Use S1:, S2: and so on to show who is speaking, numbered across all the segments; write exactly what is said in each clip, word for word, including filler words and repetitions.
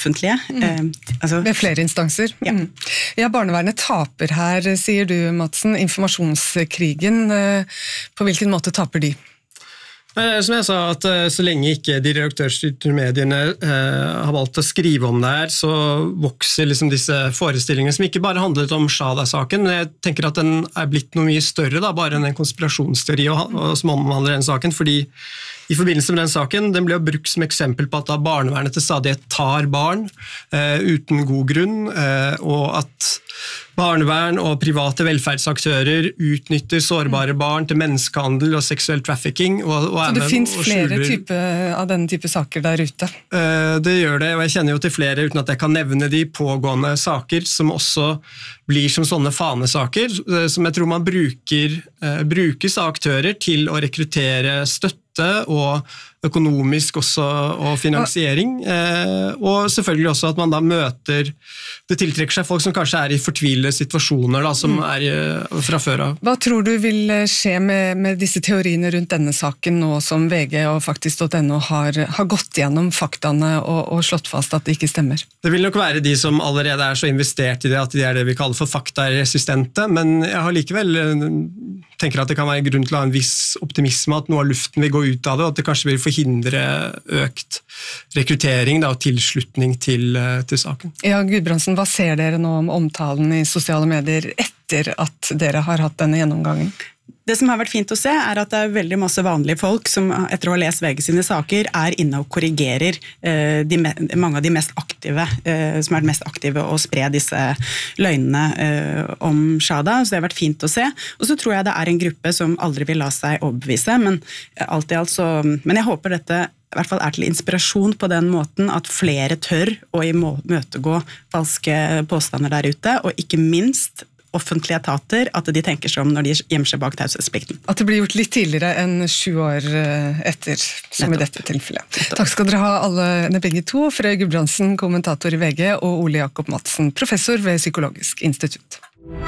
S1: offentlige. Mm. Eh, altså,
S2: Med flere instanser. Ja. Mm. ja, barnevernet taper her, sier du, Madsen. Informasjonskrigen, eh, på hvilken måte taper de?
S3: Som jeg sa, at så lenge ikke de redaktørstyrte mediene eh, har valgt å skrive om det her, så vokser liksom disse forestillingene som ikke bare handlet om Shahada-saken, men jeg tenker at den er blitt noe mye større, da, bare enn en konspirasjonsteori og, og, som omhandler den saken, fordi i forbindelse med den saken, den ble jo brukt som eksempel på at da barnevernet til stadighet tar barn eh, uten god grunn, eh, og at barnevern og private velferdsaktører utnytter sårbare barn til menneskehandel og seksuell trafficking. Og, og
S2: Så det finnes flere type, av denne type saker der ute?
S3: Eh, det gjør det, og jeg kjenner jo til flere uten at jeg kan nevne de pågående saker, som også blir som sånne fanesaker, som jeg tror man bruker, eh, brukes av aktører til å rekruttere støtte og økonomisk også, og finansiering, eh, og selvfølgelig også at man da møter, det tiltrekker seg folk som kanskje er i fortvilede situasjoner da, som mm. er uh, fra før av.
S2: Hva tror du vil skje med, med disse teoriene rundt denne saken nå som V G og faktisk.no har, har gått gjennom faktaene og, og slått fast at det ikke stemmer?
S3: Det vil nok være de som allerede er så investert i det at de er det vi kaller for faktaresistente, men jeg har likevel tenker at det kan være grunn til å ha en viss optimisme at noe av luften vil gå ut av det, og at det kanskje vil forhindre økt rekruttering da, og tilslutning til, til saken.
S2: Ja, Gudbrandsen, hva ser dere nå om omtalen i sosiale medier etter at dere har hatt denne gjennomgangen?
S1: Det som har vært fint å se er at det er veldig masse vanlige folk som etter å ha lest V G sine saker er inne og korrigerer eh, de, mange av de mest aktive, eh, som er de mest aktive å spre disse løgnene eh, om Shahada, så det har vært fint å se. Og så tror jeg det er en gruppe som aldri vil la seg overbevise, men alt i alt så, men jeg håper dette i hvert fall er til inspirasjon på den måten at flere tør å imøtegå falske påstander der ute, og ikke minst offentlige etater, at de tenker seg om når de gjemmer seg bak taushetsplikten.
S2: At det blir gjort litt tidligere enn sju år etter, som i dette tilfellet. Takk skal dere ha alle begge to, Frøy Gudbrandsen, kommentator i V G, og Ole Jakob Madsen, professor ved Psykologisk institutt.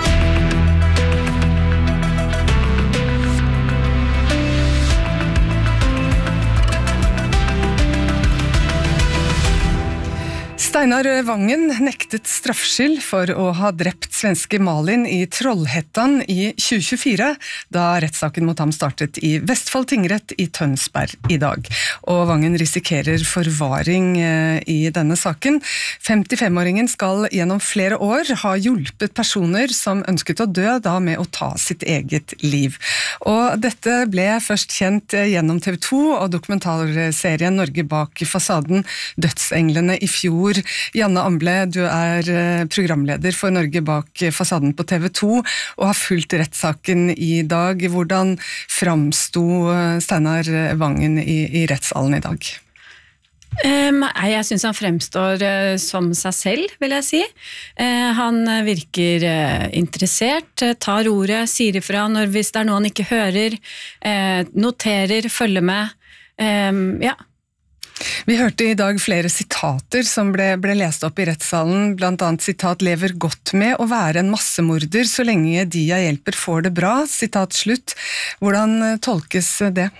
S2: Steinar Vangen nektet straffskyld for å ha drept svenske Malin i Trollhättan i tjue tjuefire, da rettssaken mot ham startet i Vestfold tingrett i Tønsberg i dag. Og Vangen risikerer forvaring i denne saken. femtifem-åringen skal gjennom flere år ha hjulpet personer som ønsket å dø, da med å ta sitt eget liv. Og dette ble først kjent gjennom T V to og dokumentarserien Norge bak fasaden Dødsenglene i fjor. Janne Amble, du er programleder for Norge bak fasaden på T V to og har fulgt rettssaken i dag. Hvordan framsto Steinar Vangen i, i rettssalen i dag?
S4: Um, jeg synes han fremstår uh, som seg selv, vil jeg si. Uh, han virker uh, interessert, uh, tar ordet, sier ifra når, hvis det er noe han ikke hører, uh, noterer, følger med. Um, ja.
S2: Vi hørte i dag flere sitater som ble, ble lest opp i rettssalen, blant annet sitat «lever godt med å være en massemorder så lenge de jeg hjelper får det bra», sitat slutt. Hvordan tolkes det?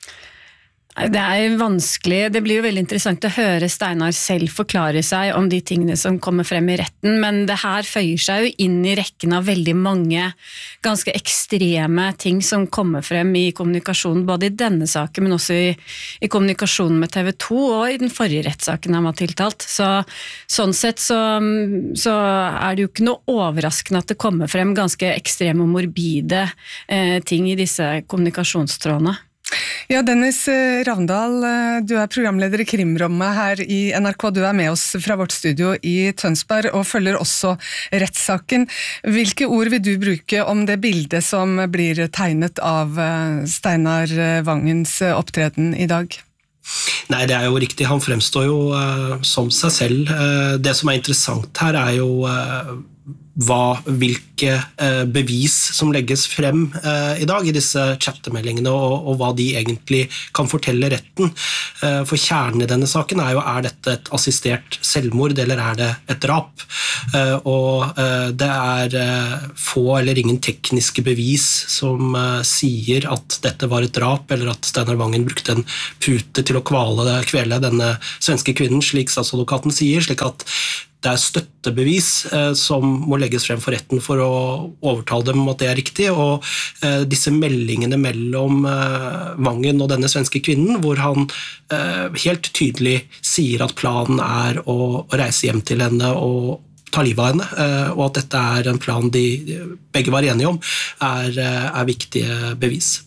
S4: Det er vanskelig, det blir jo veldig interessant å høre Steinar selv forklare seg om de tingene som kommer frem i retten, men det her føyer seg jo inn i rekken av veldig mange ganske ekstreme ting som kommer frem i kommunikasjonen, både i denne saken, men også i, i kommunikasjonen med T V to og i den forrige rettssaken han var tiltalt. Så sånn sett så, så er det jo ikke noe overraskende at det kommer frem ganske ekstreme og morbide eh, ting i disse kommunikasjonstrådene.
S2: Ja, Dennis Ravndal, du er programleder i Krimrommet her i N R K. Du er med oss fra vårt studio i Tønsberg og følger også rettssaken. Hvilke ord vil du bruke om det bildet som blir tegnet av Steinar Vangens opptreden i dag?
S5: Nei, det er jo riktig. Han fremstår jo uh, som seg selv. Uh, det som er interessant her er jo uh, hva, hvilke eh, bevis som legges frem eh, i dag i disse chattemeldingene, og, og hva de egentlig kan fortelle retten. Eh, for kjernen i denne saken er jo, er dette et assistert selvmord, eller er det et drap? Eh, og eh, det er eh, få eller ingen tekniske bevis som eh, sier at dette var et drap, eller at Steinar Vangen brukte en pute til å kvale, kvele denne svenske kvinnen, slik statsadvokaten sier, slik at det er støttebevis eh, som må legges frem for retten for å overtale dem om at det er riktig, og eh, disse meldingene mellom eh, Vangen og denne svenske kvinnen, hvor han eh, helt tydelig sier at planen er å, å reise hjem til henne og ta livet av henne, eh, og at dette er en plan de begge var enige om, er, er viktige bevis.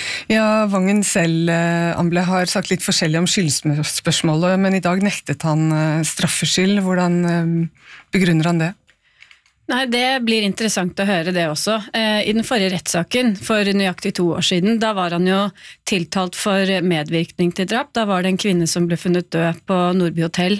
S2: Ja, Vangen selv, Amble, har sagt litt forskjellig om skyldspørsmålet, men i dag nektet han straffskyld. Hvordan begrunner han det?
S4: Nei, Det blir interessant å høre det også. I den forrige rettssaken, for nøyaktig to år siden, da var han jo tiltalt for medvirkning til drap. Da var det en kvinne som ble funnet død på Nordby Hotel,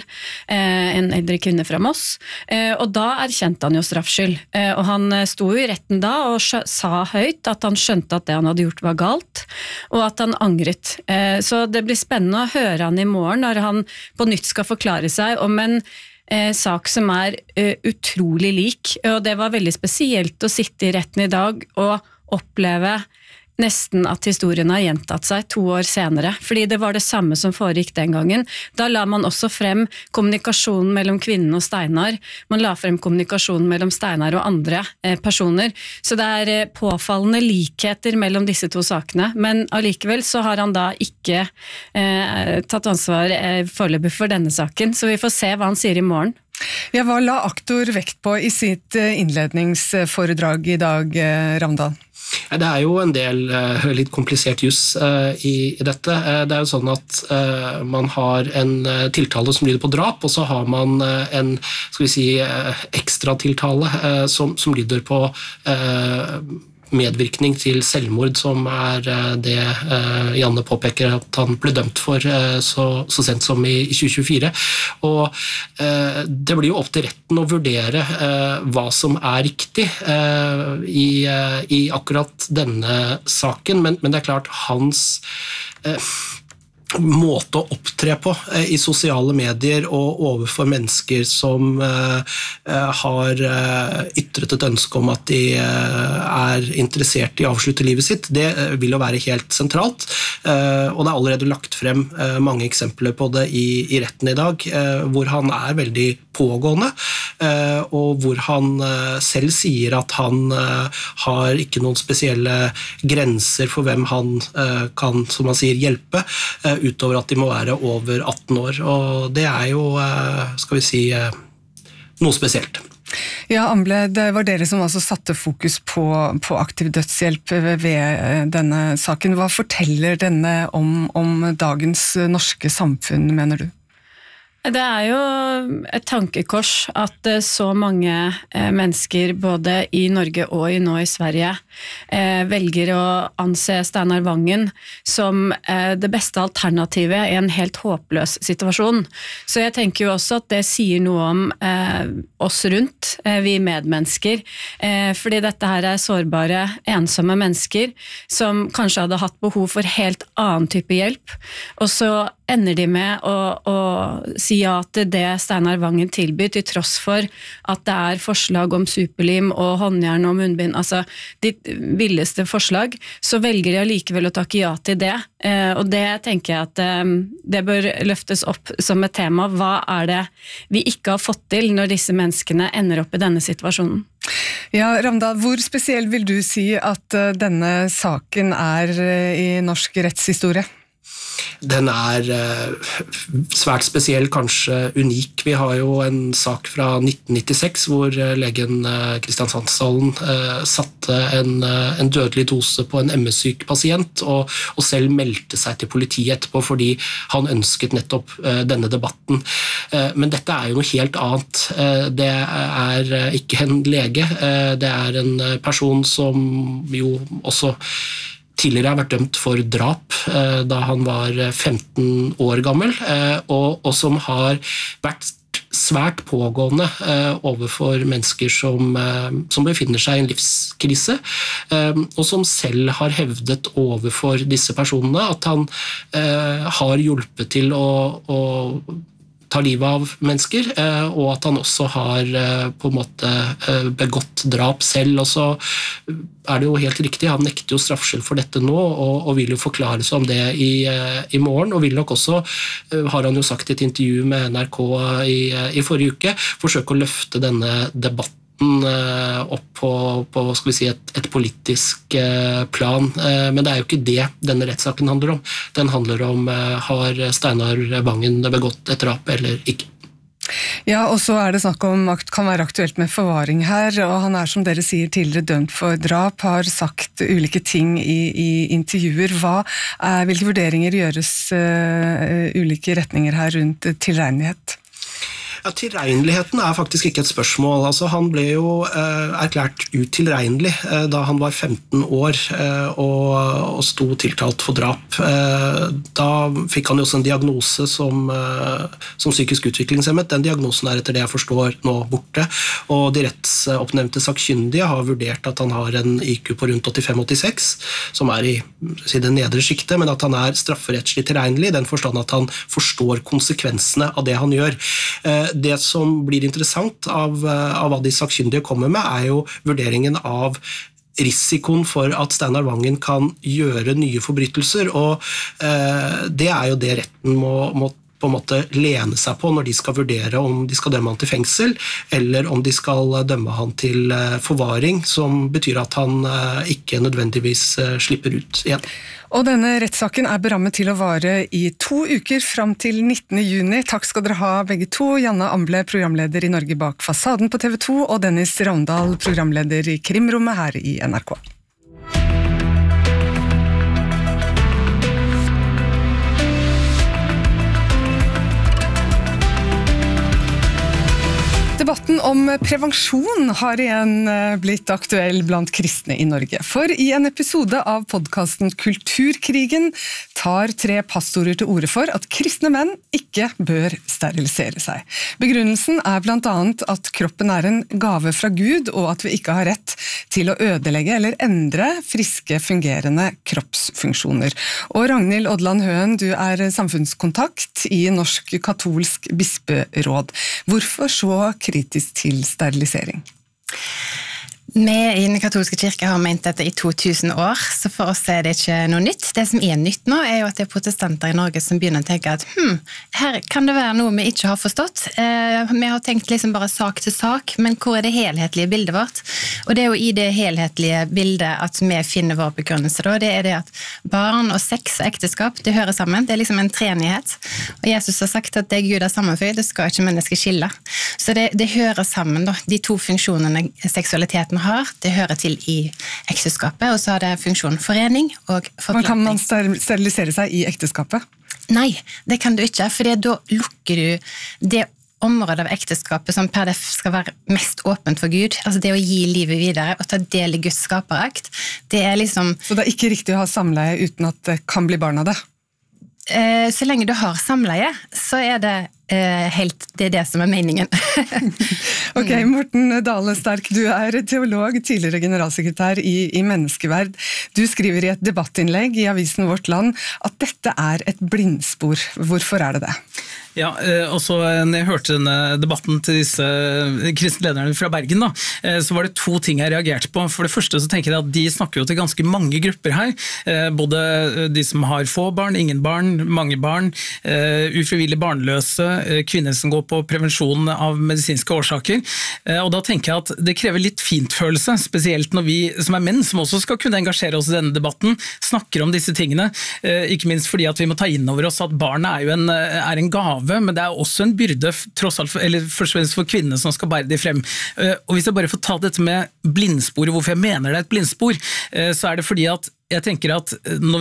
S4: en eldre kvinne fra Moss. Og da erkjente han jo straffskyld. Og han sto i retten da og sa høyt at han skjønte at det han hadde gjort var galt, og at han angret. Så det blir spennende å høre han i morgen når han på nytt skal forklare seg om en Eh, sak som er uh, utrolig lik, og det var veldig spesielt å sitte i retten i dag og oppleve nesten at historien har gjentatt seg to år senere, fordi det var det samme som foregikk den gangen. Da la man også frem kommunikasjonen mellom kvinnen og Steinar, man la frem kommunikasjonen mellom Steinar og andre eh, personer, så det er eh, påfallende likheter mellom disse to sakene, men allikevel så har han da ikke eh, tatt ansvar eh, foreløpig for denne saken, så vi får se hva han sier i morgen.
S2: Ja, hva la aktor vekt på i sitt innledningsforedrag i dag, Ravndal?
S5: Det er jo en del uh, litt komplisert juss uh, i, i dette. Uh, det er jo sånn at uh, man har en uh, tiltale som lyder på drap, og så har man uh, en skal vi si, uh, ekstra tiltale uh, som, som lyder på uh, medvirkning til selvmord, som er det uh, Janne påpeker at han ble dømt for uh, så, så sent som i, i tjue tjuefire. Og uh, det blir jo opp til retten å vurdere uh, hva som er riktig uh, i, uh, i akkurat denne saken, men, men det er klart hans uh, måte å opptre på eh, i sosiale medier og overfor mennesker som eh, har eh, ytret et ønske om at de eh, er interessert i å avslutte livet sitt, det eh, vil jo være helt sentralt, eh, og det er allerede lagt frem eh, mange eksempler på det i, i retten i dag, eh, hvor han er veldig pågående, eh, og hvor han eh, selv sier at han eh, har ikke noen spesielle grenser for hvem han eh, kan, som han sier, hjelpe, eh, utover at de må være over atten år, og det er jo, skal vi si, noe spesielt.
S2: Ja, Amble, det var dere som altså satte fokus på, på aktiv dødshjelp ved denne saken. Hva forteller denne om, om dagens norske samfunn, mener du?
S4: Det er jo et tankekors at så mange mennesker både i Norge og i nå i Sverige velger å anse Steinar Vangen som det beste alternativet i en helt håpløs situasjon. Så jeg tenker jo også at det sier noe om oss rundt, vi medmennesker, fordi dette her er sårbare, ensomme mennesker som kanskje hadde hatt behov for helt annen type hjelp, og så ender de med å, å si ja til det Steinar Vangen tilbyr, til tross for at det er forslag om superlim og håndjern og munnbind, altså de villeste forslag, så velger de allikevel å takke ja til det, og det tenker jeg at det bør løftes opp som et tema. Hva er det vi ikke har fått til når disse menneskene ender opp i denne situasjonen?
S2: Ja, Ravndal, hvor spesiell vil du si at denne saken er i norsk rettshistorie?
S5: Den er svært spesiell, kanskje unik. Vi har jo en sak fra nitten nittiseks hvor legen Kristian Sandsdalen satte en, en dødelig dose på en M S-syk pasient, og, og selv meldte seg til politiet etterpå fordi han ønsket nettopp denne debatten. Men dette er jo noe helt annet. Det er ikke en lege, det er en person som jo også tidligere har vært dømt for drap eh, da han var femten år gammel, eh, og, og som har vært svært pågående eh, overfor mennesker som, eh, som befinner seg i en livskrise, eh, og som selv har hevdet overfor disse personene at han eh, har hjulpet til å, å ta livet av mennesker, eh, og at han også har eh, på en måte eh, begått drap selv, og så er det jo helt riktig, han nekter jo straffskyld for dette nå, og, og vil jo forklare seg om det i, eh, i morgen, og vil nok også, eh, har han jo sagt i et intervju med N R K i, i forrige uke, forsøke å løfte denne debatten opp på, på skal vi si, et, et politisk plan, men det er jo ikke det denne rettssaken handler om. Den handler om har Steinar Vangen begått et drap eller ikke.
S2: Ja, og så er det snakk om at det kan være aktuelt med forvaring her, og han er, som dere sier, tidligere dømt for drap, har sagt ulike ting i, i intervjuer. Hva er, hvilke vurderinger gjøres uh, ulike retninger her rundt tilregnelighet?
S5: Ja, tilregneligheten er faktisk ikke et spørsmål. Altså, han ble jo eh, erklært utilregnelig eh, da han var femten år eh, og, og sto tiltalt for drap. Eh, da fikk han jo også en diagnose som, eh, som psykisk utviklingshemmet. Den diagnosen er etter det jeg forstår nå borte, og de rettsoppnevnte sakkyndige har vurdert at han har en I Q på rundt åttifem til åttiseks, som er i, i det nedre skiktet, men at han er strafferettslig tilregnelig i den forstand at han forstår konsekvensene av det han gjør. Eh, Det som blir interessant av, av hva de sakkyndige kommer med, er jo vurderingen av risikoen for at Steinar Vangen kan gjøre nye forbrytelser, og eh, det er jo det retten må, må på en måte lene seg på når de skal vurdere om de skal dømme han til fengsel, eller om de skal dømme han til forvaring, som betyr at han ikke nødvendigvis slipper ut igjen.
S2: Og denne rettssaken er berammet til å vare i to uker fram til nittende juni. Takk skal dere ha begge to. Janne Amble, programleder i Norge bak fasaden på T V to, og Dennis Ravndal, programleder i Krimrommet her i N R K. Debatten om prevensjon har igjen blitt aktuell blant kristne i Norge. For i en episode av podcasten Kulturkrigen tar tre pastorer til orde for at kristne menn ikke bør sterilisere seg. Begrunnelsen er blant annet at kroppen er en gave fra Gud, og at vi ikke har rett til å ødelegge eller endre friske, fungerende kroppsfunksjoner. Og Ragnhild Odland Høen, du er samfunnskontakt i Norsk katolsk bisperåd. Hvorfor så kritisk til sterilisering?
S6: Vi i den katolske kirke har ment dette i to tusen år, så for oss er det ikke noe nytt. Det som er nytt nå er jo at det er protestanter i Norge som begynner å tenke at hm, her kan det være noe vi ikke har forstått. Eh, vi har tenkt liksom bare sak til sak, men hvor er det helhetlige bildet vårt? Og det er jo i det helhetlige bildet at vi finner vår begrunnelse. Da. Det er det at barn og sex og ekteskap, det hører sammen. Det er liksom en treenighet. Og Jesus har sagt at det Gud har sammenføyd, det skal ikke mennesker skille. Så det, det hører sammen, da. De to funksjonene seksualiteten har, det hører til i ekteskapet, og så har det funksjon forening og forplantning. Men
S2: kan man sterilisere seg i ekteskapet?
S6: Nei, det kan du ikke, for da lukker du det området av ekteskapet som per def skal være mest åpent for Gud, altså det å gi livet videre og ta del i Guds skaperakt, det er liksom... Så det er ikke riktig å ha samleie uten at det kan bli barn av det? Eh, så lenge du har samleie, så er det eh, helt, det er det som er meningen.
S2: Ok, Morten Dale Sterk, du er teolog, tidligere generalsekretær i, i Menneskeverd. Du skriver i et debattinnlegg i avisen Vårt Land at dette er et blindspor. Hvorfor er det det?
S7: Ja, og så når jeg hørte denne debatten til disse kristne lederne fra Bergen, da, så var det to ting jeg reagerte på. For det første så tenker jeg at de snakker jo til ganske mange grupper her, både de som har få barn, ingen barn, mange barn, ufrivillig barnløse, kvinner som går på prevensjon av medisinske årsaker, og da tenker jeg at det krever litt fintfølelse, spesielt når vi som er menn, som også skal kunne engasjere oss i denne debatten, snakker om disse tingene, ikke minst fordi at vi må ta inn over oss at barnet er jo en, er en gave, men det er også en byrde tross alt, eller først og fremst for kvinnene som skal bære de frem. Og hvis jeg bare får ta dette med blindspor, hvorfor jeg mener det er et blindspor, så er det fordi at jeg tenker at når vi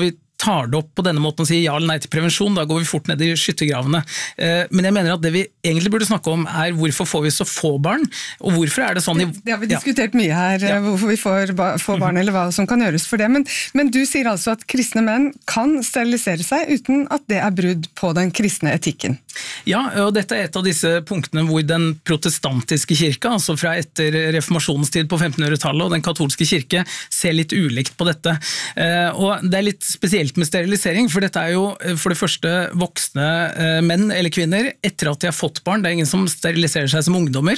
S7: tar det opp på denne måten og sier ja eller nei til prevensjon, da går vi fort ned i skyttergravene. Men jeg mener at det vi egentlig burde snakke om er hvorfor får vi så få barn, og hvorfor er det sånn... I,
S2: det har vi diskutert ja. mye her, ja. hvorfor vi får ba, få barn eller hva som kan gjøres for det, men, men du sier altså at kristne menn kan sterilisere seg uten at det er brudd på den kristne etikken.
S7: Ja, og dette er et av disse punktene hvor den protestantiske kirka, altså fra etter reformasjonens tid på femtenhundretallet, og den katolske kirke ser litt ulikt på dette. Og det er litt spesielt med sterilisering, for dette er jo for det første voksne menn eller kvinner etter at de har fått barn. Det er ingen som steriliserer seg som ungdommer,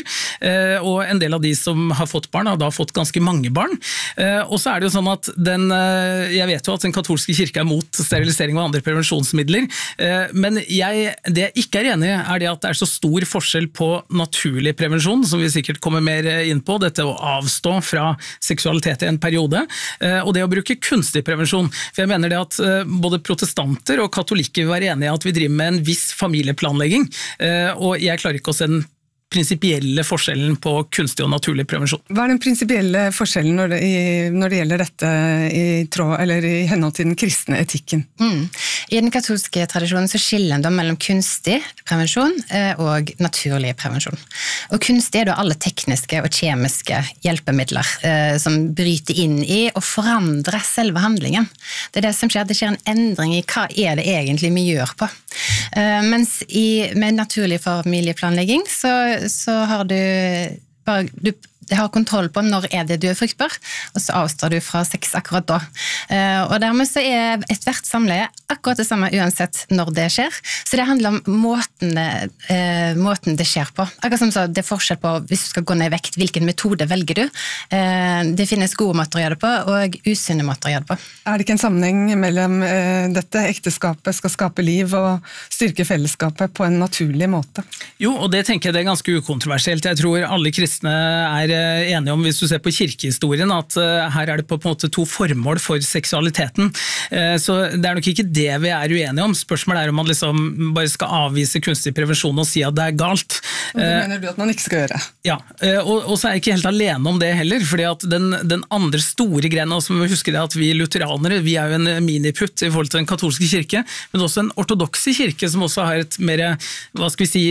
S7: og en del av de som har fått barn har da fått ganske mange barn. Og så er det jo sånn at den, jeg vet jo at den katolske kirke er mot sterilisering og andre prevensjonsmidler, men jeg, det jeg ikke er enig i er det at det er så stor forskjell på naturlig prevensjon, som vi sikkert kommer mer inn på, dette å avstå fra seksualitet i en periode, og det å bruke kunstig prevensjon. For jeg mener det at både protestanter og katolikker var enige at vi driver med en viss familieplanlegging, og jeg klarer ikke å se den prinsipielle forskjellen på kunstig og naturlig prevensjon.
S2: Hva er den prinsipielle forskjellen når det, i, når det gjelder dette i, tråd, eller i henhold til den kristne etikken?
S6: Mm. I den katolske tradisjonen så skiller de mellom kunstig prevensjon og naturlig prevensjon. Og kunstig er da alle tekniske og kjemiske hjelpemidler eh, som bryter inn i og forandrer selve handlingen. Det er det som skjer, det skjer en endring i hva er det egentlig vi gjør på. Eh, mens i, med naturlig familieplanlegging så så har du bare, du har kontroll på når er det du er fruktbar, og så avstår du fra sex akkurat da. Og dermed så er et hvert samleie akkurat det samme uansett når det skjer. Så det handler om måten det, eh, måten det skjer på. Akkurat som så det er forskjell på hvis du skal gå ned i vekt, hvilken metode velger du. Eh, det finnes gode måter å gjøre det på, og usunne måter å gjøre det på.
S2: Er det ikke en sammenheng mellom eh, dette ekteskapet skal skape liv og styrke fellesskapet på en naturlig måte?
S7: Jo, og det tenker jeg det er ganske ukontroversielt. Jeg tror alle kristne er enige om, hvis du ser på kirkehistorien, at her er det på en måte to formål for seksualiteten. Så det er nok ikke det vi er uenige om. Spørsmålet er om man liksom bare skal avvise kunstig prevensjon og si at det er galt.
S2: Og det mener du at man ikke skal gjøre?
S7: Ja, og, og så er jeg ikke helt alene om det heller, fordi at den, den andre store greien, som vi husker det at vi lutheranere, vi er jo en miniputt i forhold til den katolske kirke, men også en ortodokse kirke som også har et mer, hva skal vi si,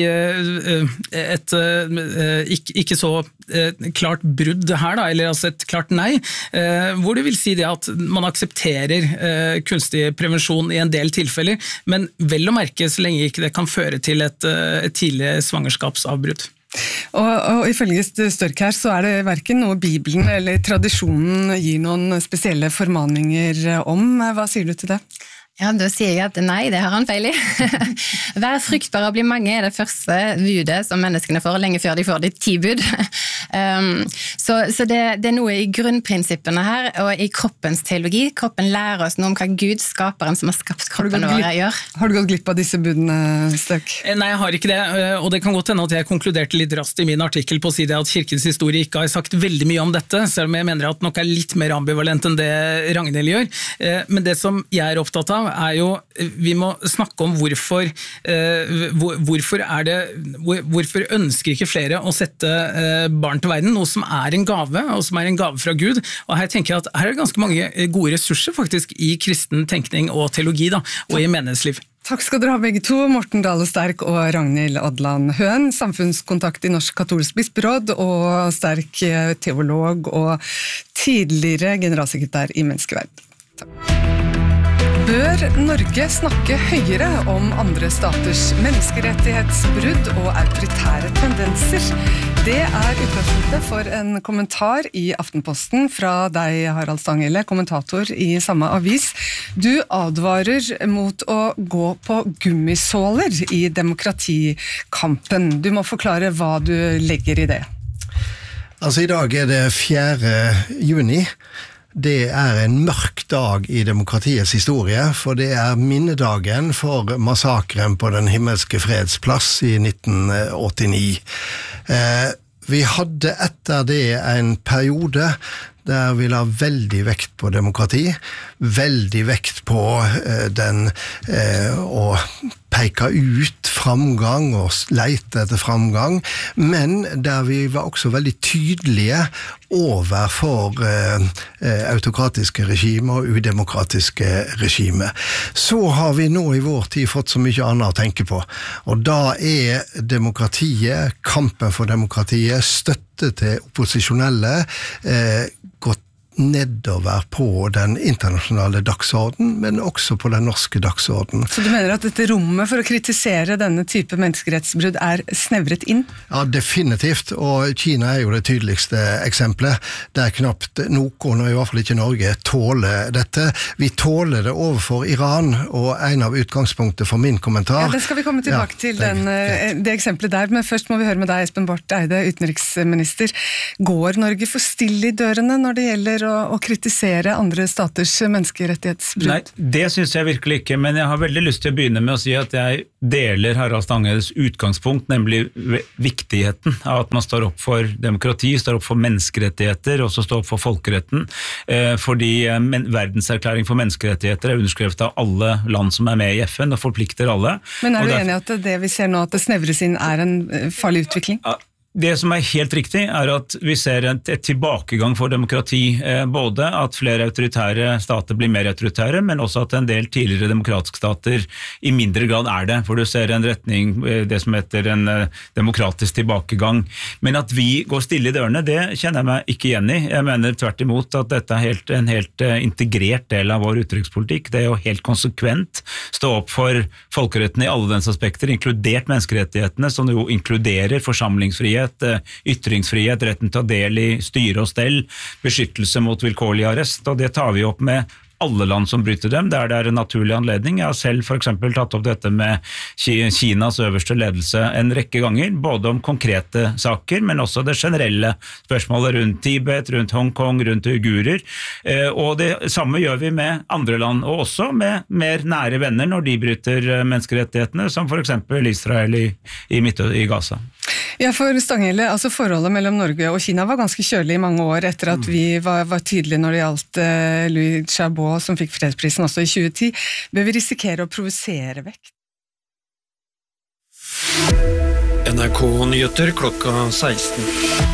S7: et ikke, ikke så klart brudd her da, eller altså et klart nei, hvor det vil si det at man aksepterer kunstig prevensjon i en del tilfeller, men vel å merke så lenge ikke det kan føre til et, et tidlig svangerskapsavbrudd.
S2: Og, og ifølge Størk her så er det hverken noe Bibelen eller tradisjonen gir noen spesielle formaninger om. Hva sier du til det?
S6: Ja, da sier jeg at nei, det har han feil i. Vær fruktbar og bli mange er det første budet som menneskene får, lenge før de får de ti bud. Um, så så det, det er noe i grunnprinsippene her, og i kroppens teologi. Kroppen lærer oss noe om hva Gud, skaperen som har skapt kroppen vår, gjør.
S2: Har du gått glipp av disse budene, Størk?
S7: Nei, jeg har ikke det, og det kan godt hende at jeg konkluderte litt raskt i min artikkel på å si det at kirkens historie ikke har sagt veldig mye om dette, selv om jeg mener at nok er litt mer ambivalent enn det Ragnhild gjør. Men det som jeg er opptatt av er jo, vi må snakke om hvorfor, uh, hvorfor, er det, hvor, hvorfor ønsker ikke flere å sette uh, barn til verden, noe som er en gave, og som er en gave fra Gud. Og her tenker jeg at her er ganske mange gode ressurser faktisk i kristen tenkning og teologi da, og i menighetsliv.
S2: Takk skal dere ha begge to, Morten Dale Sterk og Ragnhild Odland Høen, samfunnskontakt i Norsk katolsk bisperåd og Sterk teolog og tidligere generalsekretær i Menneskeverd. Takk. Bør Norge snakke høyere om andre staters menneskerettighetsbrudd og autoritære tendenser? Det er utgangspunktet for en kommentar i Aftenposten fra deg, Harald Stanghelle, kommentator i samme avis. Du advarer mot å gå på gummisåler i demokratikampen. Du må forklare hva du legger i det.
S8: Altså, i dag er det fjerde juni. Det er en mørk dag i demokratiets historie, for det er minnedagen for massakren på Den himmelske freds plass i nitten åttini. Eh, vi hadde etter det en periode der vi la veldig vekt på demokrati, veldig vekt på eh, den eh, å peke ut framgang og leite etter framgang, men der vi var også veldig tydelige overfor eh, autokratiske regimer og udemokratiske regimer. Så har vi nå i vår tid fått så mye annet å tenke på, og da er demokratiet, kampen for demokratiet, støtte til opposisjonelle, eh, gått nedover på den internasjonale dagsorden, men også på den norske dagsorden.
S2: Så du mener at dette rommet for å kritisere denne type menneskerettsbrudd er snevret inn?
S8: Ja, definitivt, og Kina er jo det tydeligste eksempelet. Det er knapt noen, og i hvert fall ikke Norge, tåler dette. Vi tåler det overfor Iran, og en av utgangspunktet for min kommentar...
S2: Ja, det skal vi komme tilbake ja, til, den, det, det eksempelet der, men først må vi høre med deg, Espen Barth Eide, utenriksminister. Går Norge for stille i dørene når det gjelder å, å kritisere andre staters menneskerettighetsbrudd?
S9: Nei, det synes jeg virkelig ikke, men jeg har veldig lyst til å begynne med å si at jeg deler Harald Stanghelles utgangspunkt, nemlig viktigheten av at man står opp for demokrati, står opp for menneskerettigheter, og så står opp for folkeretten, fordi verdenserklæring for menneskerettigheter er underskrevet av alle land som er med i F N og forplikter alle.
S2: Men er du
S9: derfor...
S2: enig at det vi ser nå, at det snevres inn, er en farlig utvikling?
S9: Ja. Det som er helt riktig er at vi ser et, et tilbakegang for demokrati, eh, både at flere autoritære stater blir mer autoritære, men også at en del tidligere demokratiske stater i mindre grad er det, for du ser en retning, eh, det som heter en eh, demokratisk tilbakegang. Men at vi går stille i dørene, det kjenner jeg meg ikke igjen i. Jeg mener tvert imot at dette er helt, en helt eh, integrert del av vår utenrikspolitikk. Det er jo helt konsekvent stå opp for folkeretten i alle dens aspekter, inkludert menneskerettighetene, som jo inkluderer forsamlingsfrihet, ytringsfrihet, retten til å del i styre og stell, beskyttelse mot vilkårlig arrest, og det tar vi opp med alle land som bryter dem, der det er en naturlig anledning. Jeg har selv for eksempel tatt opp dette med Kinas øverste ledelse en rekke ganger, både om konkrete saker, men også det generelle spørsmålet rundt Tibet, rundt Hongkong, rundt uigurer, og det samme gjør vi med andre land, og også med mer nære venner når de bryter menneskerettighetene, som for eksempel Israel i, i Midt- i Gaza.
S2: Ja, for Stanghelle, altså forholdet mellom Norge og Kina var ganske kjølig i mange år etter at vi var, var tydelige når det gjaldt uh, Louis Xiaobo, som fikk fredsprisen også i tjue ti. Bør vi risikere å provosere vekk?
S3: N R K-nyheter klokka seksten.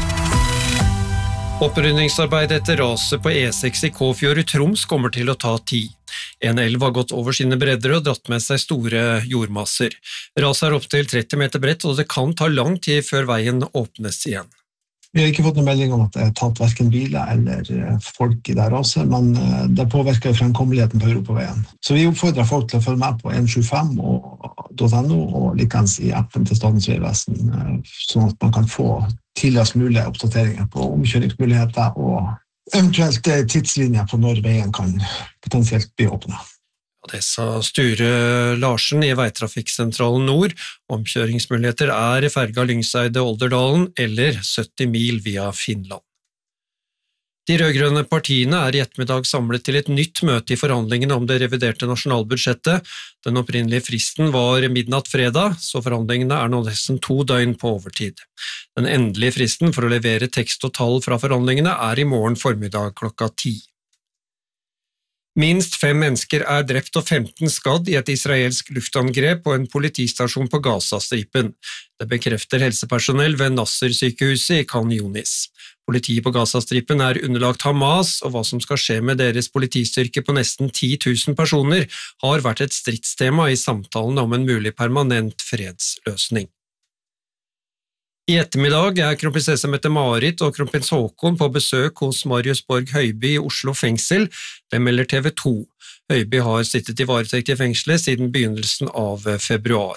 S3: Opprydningsarbeidet etter raset på E seks i Kåfjord i Troms kommer til å ta tid. En elv har gått over sine bredder og dratt med seg store jordmasser. Raset er opp til tretti meter bredt, og det kan ta lang tid før veien åpnes igjen.
S10: Vi har ikke fått noen melding om at det er tatt hverken biler eller folk i det raset, men det påvirker fremkommeligheten på Europaveien. Så vi oppfordrer folk til å følge med på en sju fem punkt no og likens i appen til Statens vegvesen, sånn at man kan få tidligst mulige oppdateringer på omkjøringsmuligheter og eventuelt tidslinjer på når veien kan potensielt bli åpnet.
S3: Det sa Sture Larsen i Veitrafikksentralen Nord. Omkjøringsmuligheter er i ferga Lyngseide-Olderdalen eller sytti mil via Finland. De rødgrønne partiene er i ettermiddag samlet til et nytt møte i forhandlingene om det reviderte nasjonalbudsjettet. Den opprinnelige fristen var midnatt fredag, så forhandlingene er nå nesten to døgn på overtid. Den endelige fristen for å levere tekst og tall fra forhandlingene er i morgen formiddag klokka ti. Minst fem mennesker er drept og femten skadd i et israelsk luftangrep på en politistasjon på Gaza-stripen. Det bekrefter helsepersonell ved Nasser-sykehuset i Khan Yunis. Politiet på Gaza-stripen er underlagt Hamas, og hva som skal skje med deres politistyrke på nesten ti tusen personer har vært et stridstema i samtalene om en mulig permanent fredsløsning. I ettermiddag er kronprinsesse Mette-Marit og kronprins Håkon på besøk hos Marius Borg Høiby i Oslo fengsel. Det melder T V to. Høiby har sittet i varetekt i fengselet siden begynnelsen av februar.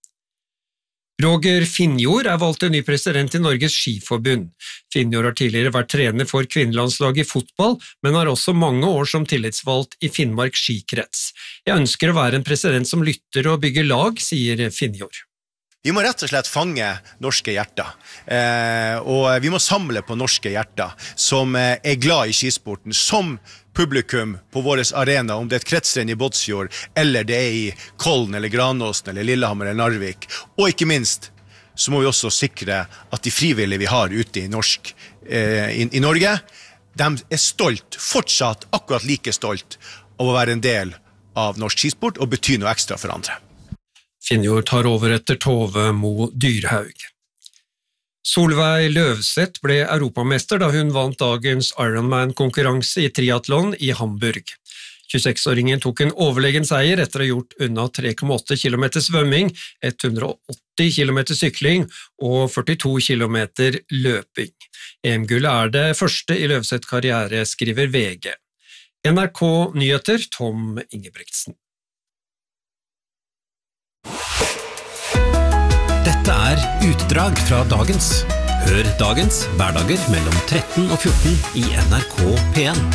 S3: Roger Finnjord er valgt en ny president i Norges Skiforbund. Finnjord har tidligere vært trener for kvinnelandslaget i fotball, men har også mange år som tillitsvalgt i Finnmark skikrets. Jeg ønsker å være en president som lytter og bygger lag, sier Finnjord.
S11: Vi må rett og slett fange norske hjerter, eh, og vi må samle på norske hjerter som eh, er glad i skisporten, som publikum på vår arena, om det er et kretsrenn i Båtsfjord, eller det er i Kollen, eller Granåsen, eller Lillehammer, eller Narvik. Og ikke minst, så må vi også sikre at de frivillige vi har ute i, norsk, eh, i, i Norge, de er stolt, fortsatt akkurat like stolt av å være en del av norsk skisport og bety noe ekstra for andre.
S12: Finnjord tar over etter Tove Mo Dyrhaug. Solveig Løvseth ble europamester da hun vant dagens Ironman-konkurranse i triathlon i Hamburg. tjueseksåringen tok en overlegen seier etter å ha gjort unna tre komma åtte kilometer svømming, hundre og åtti kilometer sykling og førtito kilometer løping. E M-gullet er det første i Løvseth karriere, skriver V G. N R K Nyheter, Tom Ingebretsen.
S13: Dette er utdrag fra dagens. Hør dagens hverdager mellom tretten og fjorten i N R K P en.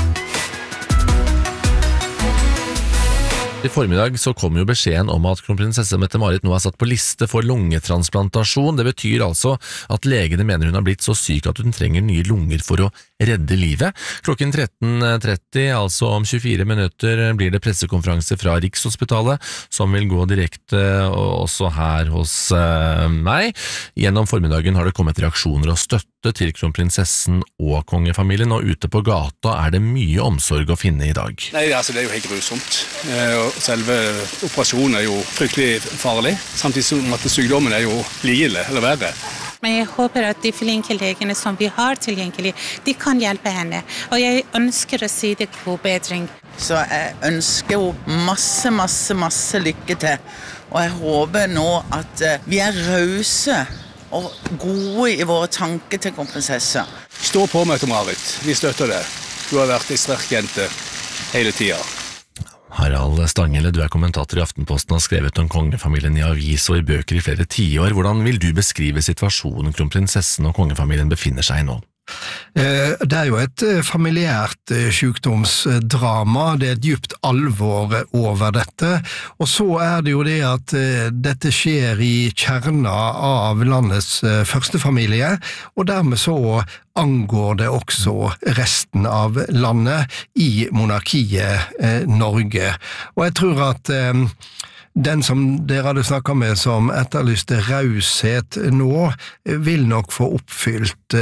S14: I formiddag så kom jo beskjeden om at kronprinsesse Mette-Marit nå er satt på liste for lungetransplantasjon. Det betyr altså at legene mener hun har blitt så syk at hun trenger nye lunger for å redde livet. Klokken tretten tretti, altså om tjuefire minutter, blir det pressekonferanse fra Rikshospitalet, som vil gå direkte også her hos uh, meg. Gjennom formiddagen har det kommet reaksjoner og støtte til kronprinsessen og kongefamilien, og ute på gata er det mye omsorg å finne i dag.
S15: Nei, altså, det er jo helt grusomt. Selve operasjonen er jo fryktelig farlig, samtidig som at sykdommen er jo like ille, eller verre.
S16: Men jeg håper at de flinke legene som vi har tilgjengelig, de kan hjelpe henne. Og jeg ønsker å si det god bedring.
S17: Så jeg ønsker jo masse, masse, masse lykke til. Og jeg håper nå at vi er rause og gode i våre tanker til kronprinsesse.
S15: Stå på, Mette-Marit. Vi støtter det. Du har vært en sterk jente hele tiden.
S14: Harald Stanghelle, du er kommentator i Aftenposten og har skrevet om kongefamilien i avis og i bøker i flere tiår. Hvordan vil du beskrive situasjonen kronprinsessen og kongefamilien befinner seg i nå?
S8: Det er jo et familiært sykdomsdrama, det er et dypt alvor over dette, og så er det jo det at dette skjer i kjerna av landets første familie, og dermed så angår det også resten av landet i monarkiet Norge. Og jeg tror at den som dere hadde snakket med som etterlyste raushet nå, vil nok få oppfylt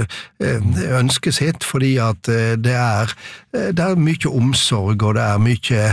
S8: ønsket sitt, fordi at det er, det er mye omsorg, og det er mye,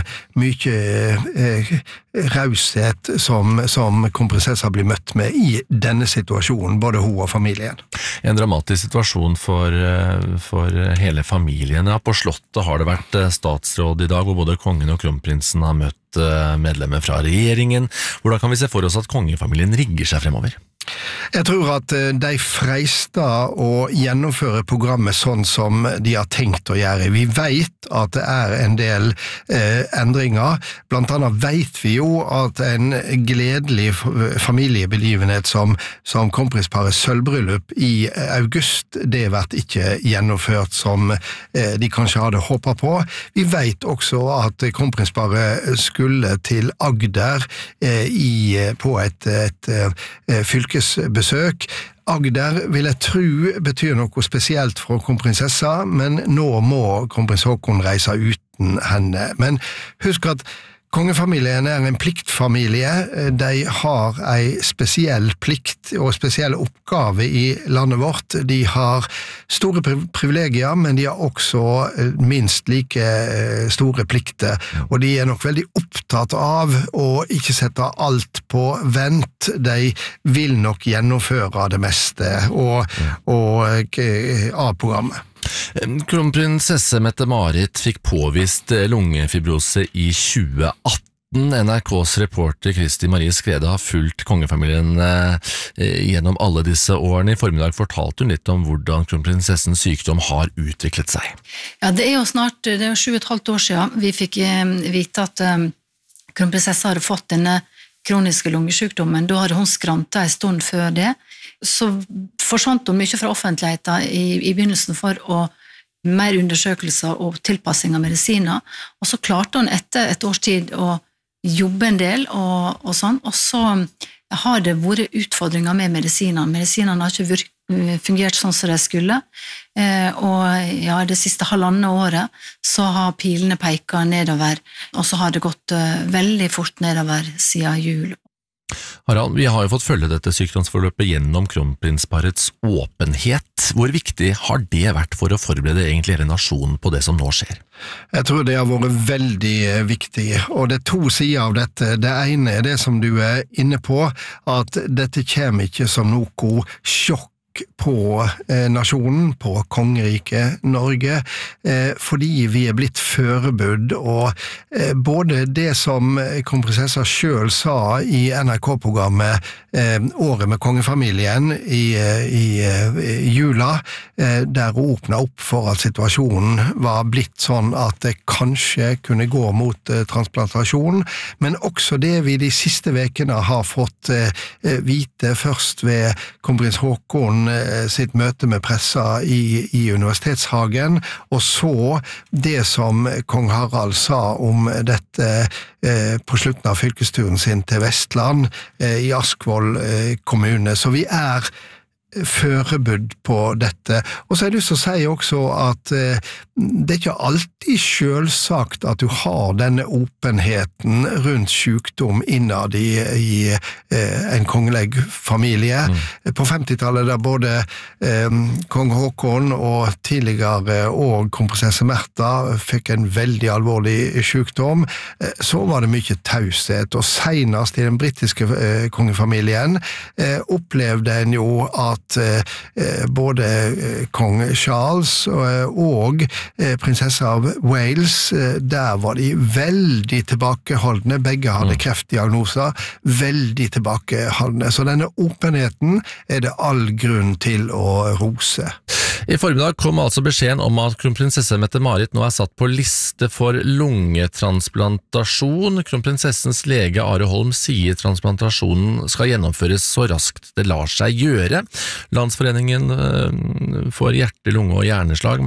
S8: mye raushet som, som kronprinsessa blir møtt med i denne situasjonen, både hun og familien.
S14: En dramatisk situasjon for, for hele familien. På Slottet har det vært statsråd i dag, hvor både kongen og kronprinsen har møtt medlemmer fra regjeringen. Hvordan kan vi se for oss at kongefamilien rigger seg fremover?
S8: Jeg tror at de freister å gjennomføre programmet sånn som de har tenkt å gjøre. Vi vet at det er en del eh, endringer. Blant annet vet vi jo at en gledelig familiebegivenhet som, som kronprinsparet sølvbryllup i august, det vært ikke gjennomført som eh, de kanskje hadde håpet på. Vi vet også at kronprinsparet skulle til Agder eh, i, på et, et, et fylkes besøk. Agder vil jeg tro betyr noe spesielt for kronprinsessa, men nå må kronprins Haakon reise uten henne. Men husk at kongefamilien er en pliktfamilie. De har en spesiell plikt og spesiell oppgave i landet vårt. De har store privilegier, men de har også minst like store plikter. Og de er nok veldig opptatt av å ikke sette alt på vent. De vil nok gjennomføre det meste og, og, av programmet.
S14: Kronprinsesse Mette-Marit fikk påvist lungefibrose i tjue atten. N R K's reporter Kristi Marie Skrede har fulgt kongefamilien eh, gjennom alle disse årene. I formiddag fortalte hun litt om hvordan kronprinsessens sykdom har utviklet seg.
S18: Ja, det er jo snart, det er jo sju og et halvt år siden vi fikk vite at um, kronprinsessa hadde fått denne kroniske lungesykdommen. Da hadde hun skrantet en stund før det. Så forsvant hun mye fra offentligheten i, i begynnelsen for å mer undersøkelser og tilpassing av medisiner, og så klarte hun etter et års tid å jobbe en del og, og sånn, og så har det vært utfordringer med medisinene. Medisinene har ikke virk, fungert sånn som de skulle, eh, og ja, det siste halvandet året så har pilene peket nedover, og så har det gått uh, veldig fort nedover siden jul.
S14: Harald, vi har jo fått følge dette sykdomsforløpet gjennom kronprinsparets åpenhet. Hvor viktig har det vært for å forberede egentlig hele nasjonen på det som nå skjer?
S8: Jeg tror det har vært veldig viktig, og det er to sider av dette. Det ene er det som du er inne på, at dette kommer ikke som noe sjokk på eh, nasjonen, på kongeriket Norge, eh, fordi vi er blitt forberedt, og eh, både det som kronprinsessa selv sa i N R K-programmet eh, Året med kongefamilien i, i, i jula, eh, der hun åpnet opp for at situasjonen var blitt sånn at det kanskje kunne gå mot eh, transplantasjon, men også det vi de siste vekene har fått eh, vite først ved kronprins Haakon sitt møte med pressa i, i Universitetshagen, og så det som kong Harald sa om dette eh, på slutten av fylkesturen sin til Vestland eh, i Askvoll eh, kommune. Så vi er forberedt på dette. Og så er det lyst til å si også at eh, det er ikke alltid selvsagt at du har denne åpenheten rundt sykdom innad i, i eh, en kongelig familie. Mm. På femtitallet der både eh, kong Haakon og tidligere og kronprinsesse Märtha fikk en veldig alvorlig sykdom, eh, så var det mye taushet, og senest i den britiske eh, kongefamilien eh, opplevde en jo at at både kong Charles og prinsessa av Wales, der var de veldig tilbakeholdne, begge hadde kreftdiagnoser, veldig tilbakeholdne, så denne åpenheten er det all grunn til å rose.
S14: I formiddag kom altså beskjeden om at kronprinsesse Mette-Marit nå er satt på liste for lungetransplantasjon. Kronprinsessens lege Are Holm sier transplantasjonen skal gjennomføres så raskt det lar seg gjøre. Landsforeningen for hjerte, lunge og hjerneslag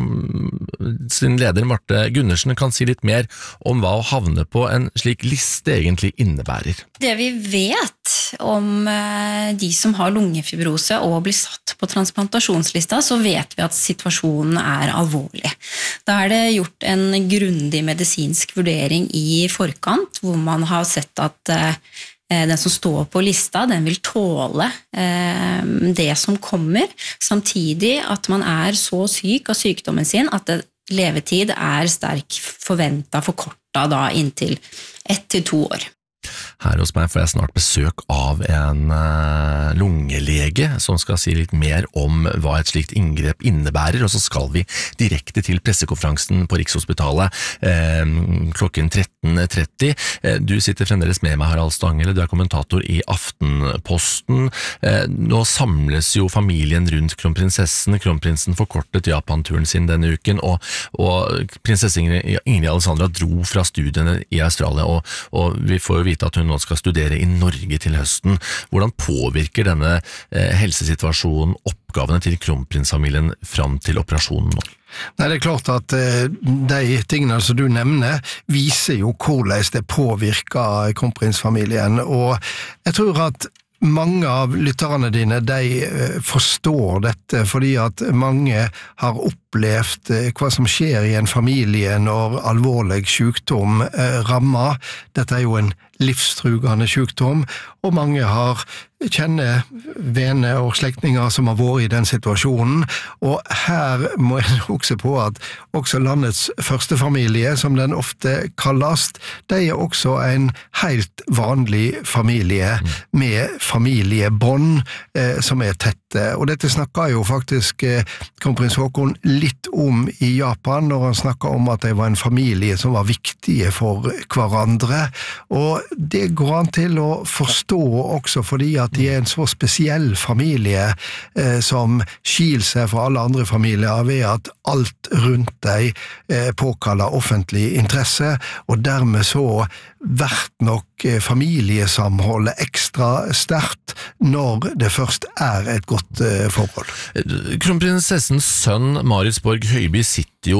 S14: sin leder Marte Gundersen kan si litt mer om hva å havne på en slik liste egentlig innebærer.
S19: Det vi vet om de som har lungefibrose og blir satt på transplantasjonslista, så vet vi at situasjonen er alvorlig. Da er det gjort en grundig medisinsk vurdering i forkant, hvor man har sett at den som står på lista, den vil tåle eh, det som kommer, samtidig at man er så syk av sykdommen sin at det, levetid er sterk forventet forkortet da inntil ett til to år.
S14: Her hos meg får jeg snart besøk av en uh, lungelege som skal si litt mer om hva et slikt inngrep innebærer, og så skal vi direkte til pressekonferansen på Rikshospitalet eh, klokken tretten tretti. Eh, du sitter fremdeles med meg, Harald Stanghelle, du er kommentator i Aftenposten. Eh, nå samles jo familien rundt kronprinsessen. Kronprinsen forkortet Japan-turen sin denne uken, og, og prinsesse Ingrid, Ingrid Alexandra dro fra studiene i Australia, og, og vi får jo vite at hun nå skal studere i Norge til høsten. Hvordan påvirker denne eh, helsesituasjonen oppgavene til kronprinsfamilien fram til operasjonen nå?
S8: Nei, det er klart at eh, de tingene som du nevner viser jo hvordan det påvirker kronprinsfamilien, og jeg tror at mange av lytterne dine, de forstår dette, fordi at mange har opplevd hva som skjer i en familie når alvorlig sykdom rammer. Dette er jo en livstrugende sykdom, og mange har kjenner venner og slektninger som har vært i den situasjonen, og her må jeg også på at også landets første familie, som den ofte kalles, de er også en helt vanlig familie med familiebånd eh, som er tette, og dette snakker jo faktisk eh, kronprins Haakon litt om i Japan, når han snakker om at de var en familie som var viktige for hverandre, og det går an til å forstå også fordi at de er en så spesiell familie eh, som skil seg fra alle andre familier ved at alt rundt deg eh, påkaller offentlig interesse, og dermed så vært nok eh, familiesamholdet ekstra sterkt når det først er et godt eh, forhold.
S14: Kronprinsessens sønn Marius Borg Høiby sitter jo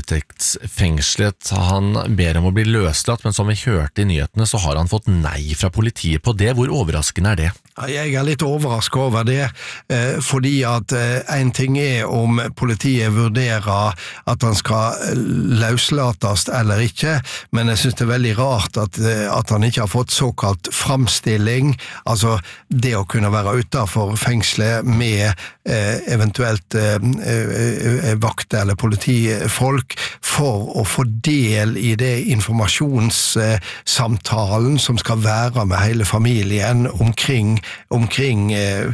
S14: varetektsfengslet. Han ber om å bli løslatt, men som vi hørte i nyhetene så har han fått nei fra politiet på det. Hvor overraskende er det?
S8: Jeg er litt overrasket over det, fordi at en ting er om politiet vurderer at han skal løslates eller ikke, men jeg synes det er veldig rart at, at han ikke har fått såkalt framstilling, altså det å kunne være utenfor fengslet med eventuelt vakt eller politifolk for å få del i det informasjonssamtalen som skal være med hele familien omkring omkring eh,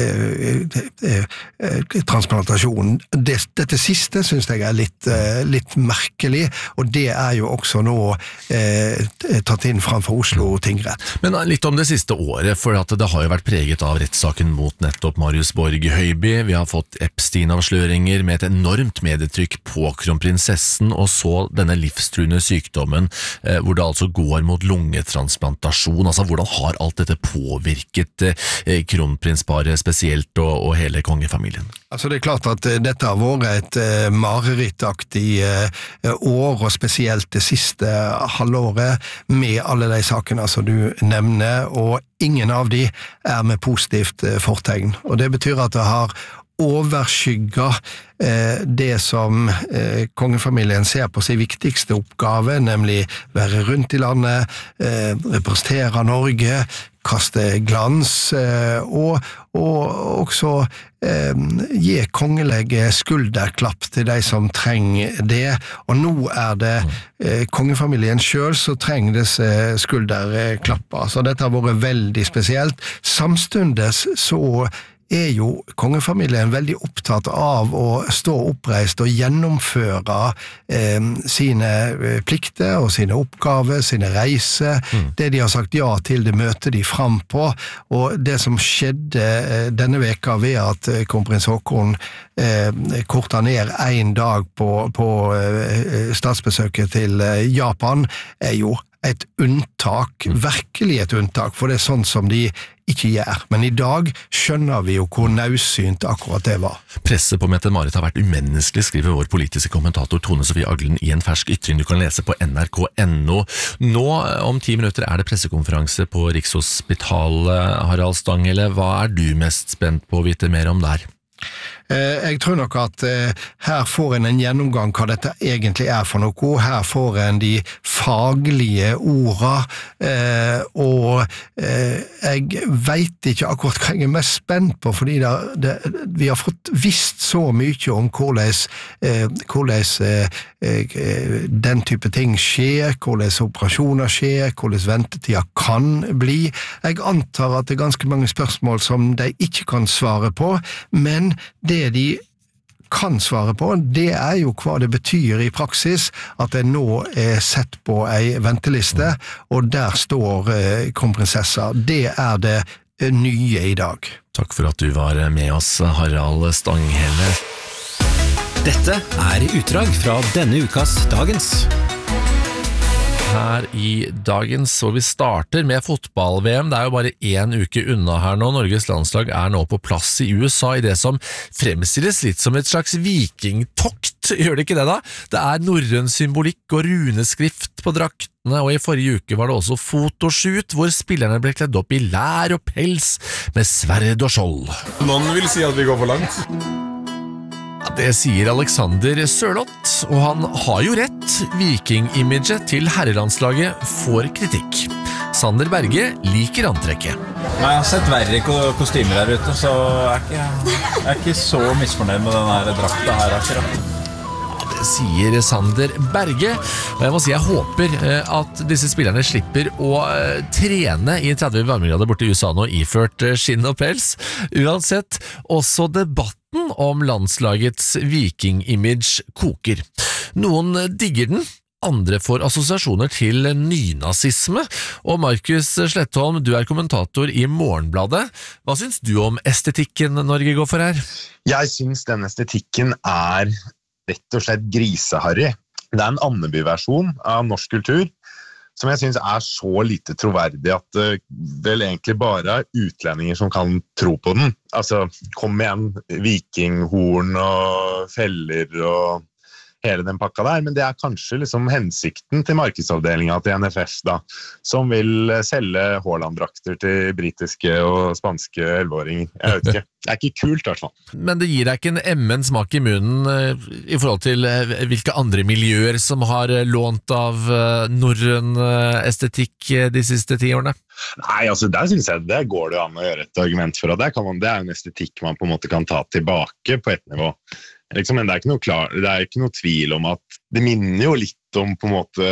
S8: eh, eh, transplantasjon. Det, dette siste synes jeg er litt, eh, litt merkelig, og det er jo også nå eh, tatt inn framfor Oslo tingrett.
S14: Men litt om det siste året, for at det har jo vært preget av rettssaken mot nettopp Marius Borg Høiby. Vi har fått Epstein-avsløringer med et enormt medietrykk på kronprinsessen, og så denne livstruende sykdommen, eh, hvor det altså går mot lungetransplantasjon. Altså, hvordan har alt dette påvirket eh, kronprinsparet spesielt og, og hele kongefamilien?
S8: Altså det er klart at dette har vært et uh, marerittaktig uh, år, og spesielt det siste halvåret med alle de sakene som du nevner, og ingen av de er med positivt uh, fortegn. Og det betyr at det har overskygget eh, det som eh, kongefamilien ser på sin viktigste oppgave, nemlig være rundt i landet, eh, representere Norge, kaste glans, eh, og, og også eh, gi kongelige skulderklapp til de som trenger det. Og nå er det eh, kongefamilien selv som trenger disse skulderklapper. Så dette har vært veldig spesielt. Samstundes så er jo kongefamilien veldig opptatt av å stå oppreist og gjennomføre eh, sine plikter og sine oppgaver, sine reiser, mm. det de har sagt ja til, det møter de fram på, og det som skjedde eh, denne veka ved at eh, kronprins Haakon eh, kortet ned en dag på, på eh, statsbesøket til eh, Japan, er jo et unntak, virkelig et unntak, for det er sånn som de ikke gjør. Men i dag skjønner vi jo hvor nødsynt akkurat det var.
S14: Presset på Mette-Marit har vært umenneskelig, skriver vår politiske kommentator Tone Sofie Aglen i en fersk ytring du kan lese på N R K punktum N O. Nå, om ti minutter, er det pressekonferanse på Rikshospitalet. Harald Stanghelle, hva er du mest spent på å vite mer om der?
S8: Jeg tror nok at her får en en gjennomgang hva dette egentlig er for noe. Her får en de faglige ordene, og jeg vet ikke akkurat hva jeg er mest spent på, fordi det, det, vi har fått visst så mye om hvordan, hvordan den type ting skjer, hvordan operasjoner skjer, hvordan ventetida kan bli. Jeg antar at det er ganske mange spørsmål som de ikke kan svare på, men det de kan svare på, det er jo hva det betyr i praksis at det nå er sett på ei venteliste, og der står eh, kronprinsessa. Det er det nye i dag.
S14: Takk for at du var med oss, Harald Stanghelle.
S13: Dette er utdrag fra denne ukas Dagens.
S14: Her i Dagens, og vi starter med fotball-V M. Det er jo bare en uke unna her nå. Norges landslag er nå på plass i U S A i det som fremstilles litt som et slags vikingtokt. Gjør det ikke det da? Det er norrøn symbolikk og runeskrift på draktene, og i forrige uke var det også fotoshoot hvor spillerne ble kledd opp i lær og pels med sverd og skjold.
S20: Noen vil si at vi går for langt.
S14: Det sier Alexander Sørloth, og han har jo rett. Viking-imaget til herrelandslaget får kritikk. Sander Berge liker antrekket.
S21: Nei, jeg har sett verre kostymer her ute, så jeg er ikke, jeg er ikke så misfornøyd med denne drakta her akkurat.
S14: Det sier Sander Berge, og jeg må si jeg håper at disse spillerne slipper å trene i tretti varmegrader borte i U S A nå iført skinn og pels. Uansett, også debatten om landslagets viking-image koker. Noen digger den, andre får assosiasjoner til nynazisme, og Markus Slettholm, du er kommentator i Morgenbladet. Hva syns du om estetikken Norge går for her?
S22: Jeg syns den estetikken er rett og slett griseharry. Det er en Andeby-versjon av norsk kultur, som jeg synes er så lite troverdig at det vel egentlig bare er utlendinger som kan tro på den. Altså, kom igjen, vikinghorn og feller og hele den pakka der, men det er kanskje liksom hensikten til markedsavdelingen til N F F da, som vil selge Haaland-drakter til britiske og spanske elleveåringer. Jeg vet ikke. Det er ikke kult, i hvert fall.
S14: Men det gir deg ikke en emmen smak i munnen eh, i forhold til eh, hvilke andre miljøer som har eh, lånt av eh, norrøn eh, estetikk eh, de siste ti årene?
S22: Nei, altså der synes jeg det går det an å gjøre et argument for, og det, kan man, det er jo en estetikk man på en måte kan ta tilbake på et nivå. Liksom, men det er, ikke noe klar, det er ikke noe tvil om at det minner jo litt om på en måte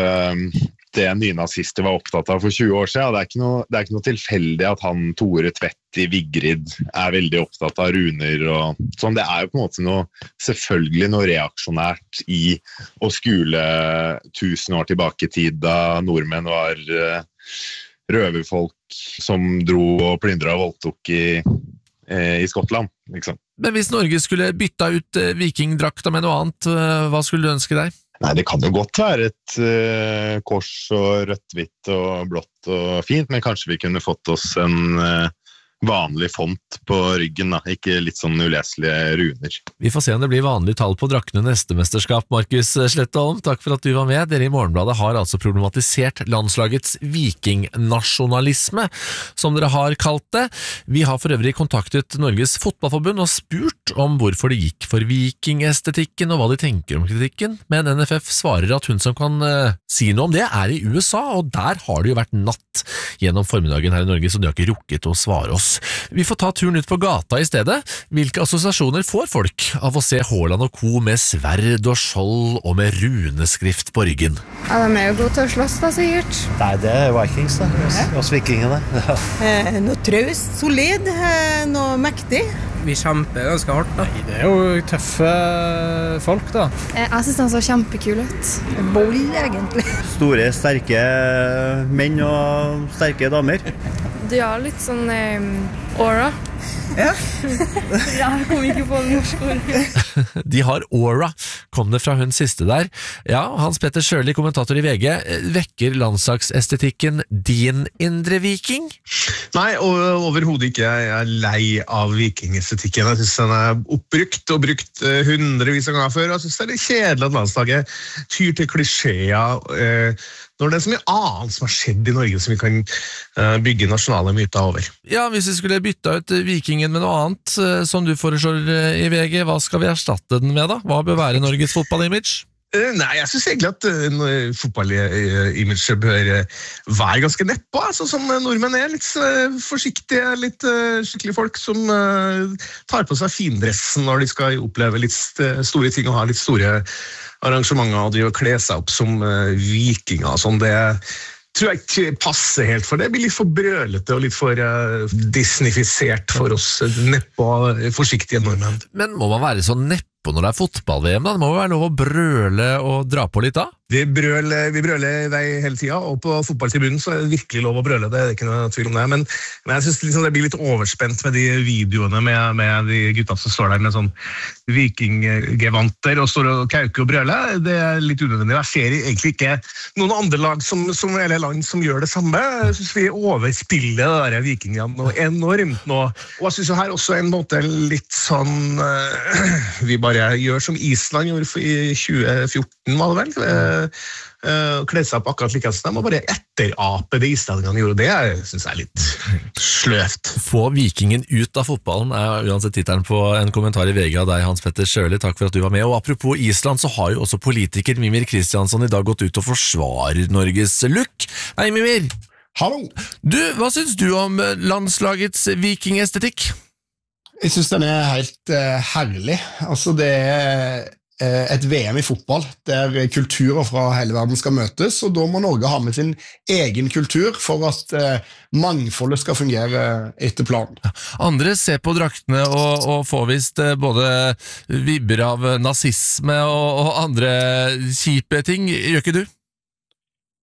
S22: det nynazister var opptatt av for tjue år siden. Det er ikke noe, det er ikke noe tilfeldig at han Tore Tvedt i Vigrid er veldig opptatt av runer og sånn. Det er jo på en måte noe, selvfølgelig noe reaksjonært i å skule tusen år tilbake i tid da nordmenn var uh, røverfolk som dro og plyndret og voldtok i, uh, i Skottland, liksom.
S14: Men hvis Norge skulle bytta ut uh, vikingdrakta med noe annet, uh, hva skulle du ønske deg?
S22: Nei, det kan jo godt være et uh, kors og rødt, hvitt og blått og fint, men kanskje vi kunne fått oss en uh, vanlig font på ryggen, da. Ikke litt sånn uleselige runer.
S14: Vi får se om det blir vanlig tall på draktene neste mesterskap, Markus Slettholm. Takk for at du var med. Dere i Morgenbladet har altså problematisert landslagets vikingnasjonalisme, som dere har kalt det. Vi har for øvrig kontaktet Norges Fotballforbund og spurt om hvorfor det gikk for vikingestetikken og hva de tenker om kritikken, men N F F svarer at hun som kan uh, si noe om det er i U S A, og der har det jo vært natt gjennom formiddagen her i Norge, så de har ikke rukket å svare oss. Vi får ta turen ut på gata i stedet. Hvilke assosiasjoner får folk av å se Haaland og co. med sverd og skjold og med runeskrift på ryggen?
S1: Ja, de er jo gode til å slåss da, sikkert.
S4: Nei, det er Vikings da, og vikingene.
S1: Eh, noe traust, solid, eh, noe mektig.
S23: Vi kjemper ganske hardt da. Nei, det er jo tøffe folk da.
S1: Eh, jeg synes han så kjempekul ut. Boll, egentlig.
S4: Store, sterke menn og sterke damer.
S1: Du har litt sånn um, aura. Ja. Jeg kom ikke på det norske ordet.
S14: De har aura, kom det fra hun siste der. Ja, Hans Petter Sjøli, kommentator i V G, vekker landslagsestetikken din indre viking?
S24: Nei, overhodet ikke. Jeg er lei av vikingestetikken. Jeg synes den er oppbrukt og brukt hundrevis av ganger før. Jeg synes det er litt kjedelig at landslaget tyr til klisjéer, når det er så mye annet som har skjedd i Norge som vi kan bygge nasjonale myter over.
S14: Ja, hvis vi skulle bytte ut vikingen med noe annet, som du foreslår i V G, hva skal vi erstatte den med da? Hva bør være Norges fotballimage?
S24: Nei, jeg synes egentlig at uh, fotballimage bør være ganske nettpå, altså, som nordmenn er, litt uh, forsiktige, litt uh, skikkelige folk som uh, tar på seg findressen når de skal oppleve litt st- store ting og ha litt store arrangementer og drive og kle seg opp som uh, vikinger og sånn. Det tror jeg ikke passer helt, for det blir litt for brølete og litt for uh, disneyfisert for oss nettpå forsiktige nordmenn.
S14: Men må man være så nettpå når det er fotball-V M da? Det må jo være lov å brøle og dra på litt da?
S24: Vi brøler, vi brøler i vei hele tiden, og på fotballtribunen så er det virkelig lov å brøle, det er ikke noe tvil om det, men, men jeg synes liksom det blir litt overspent med de videoene med, med de gutta som står der med sånn vikinggevanter og står og kauker og brøler. Det er litt unødvendig. Jeg ser egentlig ikke noen andre lag som, som eller land som gjør det samme. Jeg synes vi overspiller det der vikingene noe enormt nå, og jeg synes jo her også en måte litt sånn uh, vi bare gjør som Island gjorde i tjue fjorten, var det vel? Uh, Uh, kle seg på akkurat like som de, og bare etterape det islendingene gjorde. Det synes jeg er litt sløvt.
S14: Få vikingen ut av fotballen er uansett titelen på en kommentar i V G av deg, Hans Petter Sjøli. Takk for at du var med. Og apropos Island, så har jo også politiker Mimir Kristiansson i dag gått ut og forsvarer Norges look. Hei, Mimir!
S25: Hallo!
S14: Du, hva synes du om landslagets vikingestetikk?
S25: Jeg synes den er helt uh, herlig. Altså, det er et V M i fotball, der kulturer fra hele verden skal møtes, og da må Norge ha med sin egen kultur for at eh, mangfoldet skal fungere etter planen.
S14: Andre ser på draktene og, og får vist eh, både vibber av nazisme og, og andre kjipe ting. Gjør ikke du?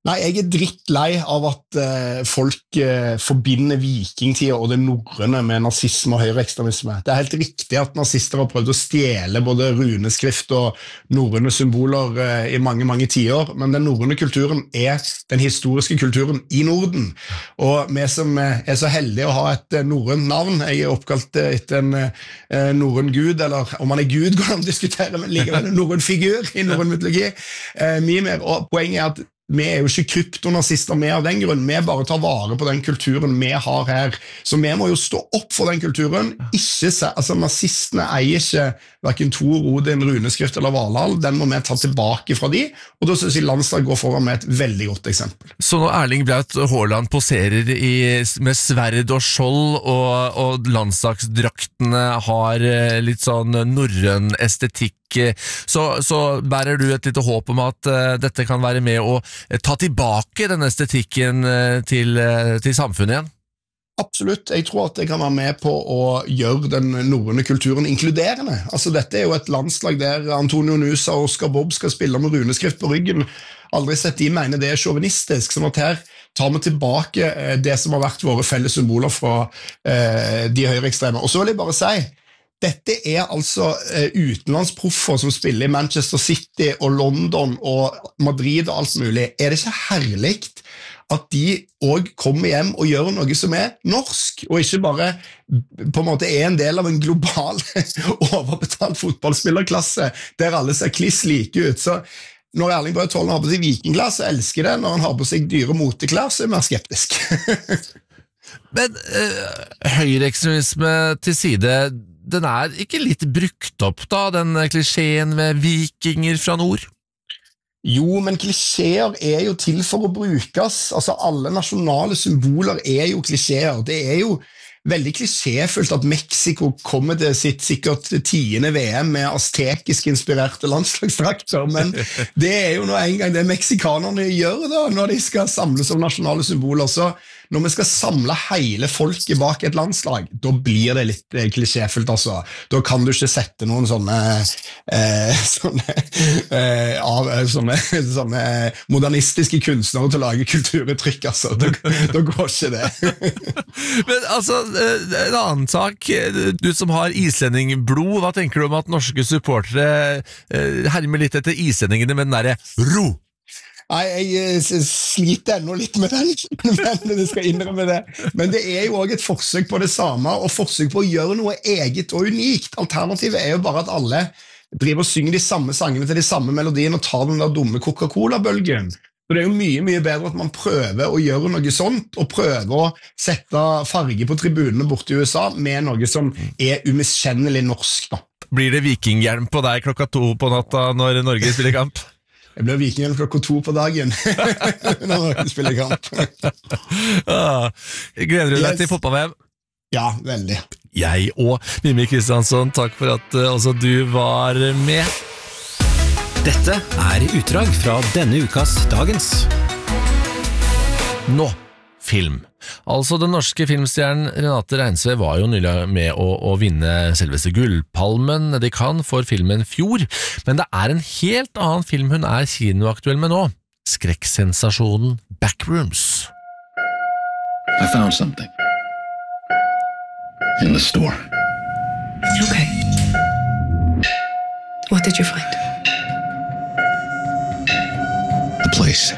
S25: Nei, jeg er drittlei av at uh, folk uh, forbinder vikingtida og det norrøne med nazisme og høyreekstremisme. Det er helt riktig at nazister har prøvd å stjele både runeskrift og norrøne symboler uh, i mange, mange tiår, men den norrøne kulturen er den historiske kulturen i Norden. Og vi som uh, er så heldige å ha et uh, norrønt navn, jeg er oppkalt uh, etter en uh, norrøn gud, eller om han er gud går han å diskutere, men likevel en norrøn figur i norrøn mytologi. Uh, mye mer, og poenget er at vi er jo ikke kryptonazister med av den grunn, vi bare tar vare på den kulturen vi har her. Så vi må jo stå opp for den kulturen. Ikke se, altså nazistene eier ikke hverken Thor, Odin, runeskrift eller Valhall. Den må vi ta tilbake fra de, og da synes jeg landslag går foran med et veldig godt eksempel.
S14: Så når Erling Braut Haaland poserer i, med sverd og skjold, og, og landslagsdraktene har litt sånn norrøn estetikk, så, så bærer du et lite håp om at uh, dette kan være med å ta tilbake den estetikken uh, til, uh, til samfunnet igjen?
S25: Absolutt. Jeg tror at det kan være med på å gjøre den norrøne kulturen inkluderende. Altså, dette er jo et landslag der Antonio Nusa og Oscar Bob skal spille med runeskrift på ryggen. Aldri sett de mener det er sjåvinistisk, sånn at her tar vi tilbake uh, det som har vært våre felles symboler fra uh, de høyreekstreme. Og så vil jeg bare si, dette er altså uh, utenlandsproffer som spiller i Manchester City og London og Madrid og alt mulig. Er det ikke herligt at de også kommer hjem og gjør noe som er norsk, og ikke bare på en måte er en del av en global overbetalt fotballspillerklasse, der alle ser kliss like ut? Så når Erling Braut Haaland har på seg vikingklær, så elsker jeg det. Når han har på seg dyre moteklær, så er jeg mer skeptisk.
S14: Men uh, høyreekstremisme til side, den er ikke litt brukt opp da, den klisjeen med vikinger fra nord?
S25: Jo, men klisjeer er jo til for å brukes. Altså, alle nasjonale symboler er jo klisjeer. Det er jo veldig klisjefullt at Mexico kommer til sitt sikkert tiende V M med aztekisk inspirerte landslagsdrakter, men det er jo nå en gang det meksikanerne gjør da, når de skal samles om nasjonale symboler. Så når vi skal samle hele folket bak et landslag, da blir det litt eh, klisjefullt, altså. Da kan du ikke sette noen sånne, eh, sånne, eh, av, sånne, sånne modernistiske kunstnere til å lage kulturuttrykk, altså. Da, da går ikke det.
S14: Men altså, en annen sak, du som har islendingblod, hva tenker du om at norske supportere hermer litt etter islendingene med den der ro?
S25: Nei, jeg sliter ennå litt med den, men jeg skal innrømme det. Men det er jo også et forsøk på det samme, og forsøk på å gjøre noe eget og unikt. Alternativet er jo bare at alle driver og synger de samme sangene til de samme melodiene og tar den der dumme Coca-Cola-bølgen. Så det er jo mye, mye bedre at man prøver å gjøre noe sånt, og prøver å sette farge på tribunene borte i U S A med noe som er umiskjennelig norsk, da.
S14: Blir det vikinghjelm på deg klokka to på natta når Norge spiller kamp?
S25: Jeg blir vikinghjelm klokka to på dagen når Norge spiller kamp.
S14: ah, gleder du deg yes. til fotball-V M?
S25: Ja, veldig.
S14: Jeg og Mimmi Kristiansson, takk for at uh, også du var med.
S13: Dette er utdrag fra denne ukas Dagens.
S14: Nå, film. Altså, den norske filmstjernen Renate Reinsve var jo nylig med å, å vinne selveste Gullpalmen de Cannes for filmen Fjord, men det er en helt annen film hun er kinoaktuell med nå. Skrekksensasjonen Backrooms.
S2: I found something in the store.
S5: Okay. What did you find?
S2: The place.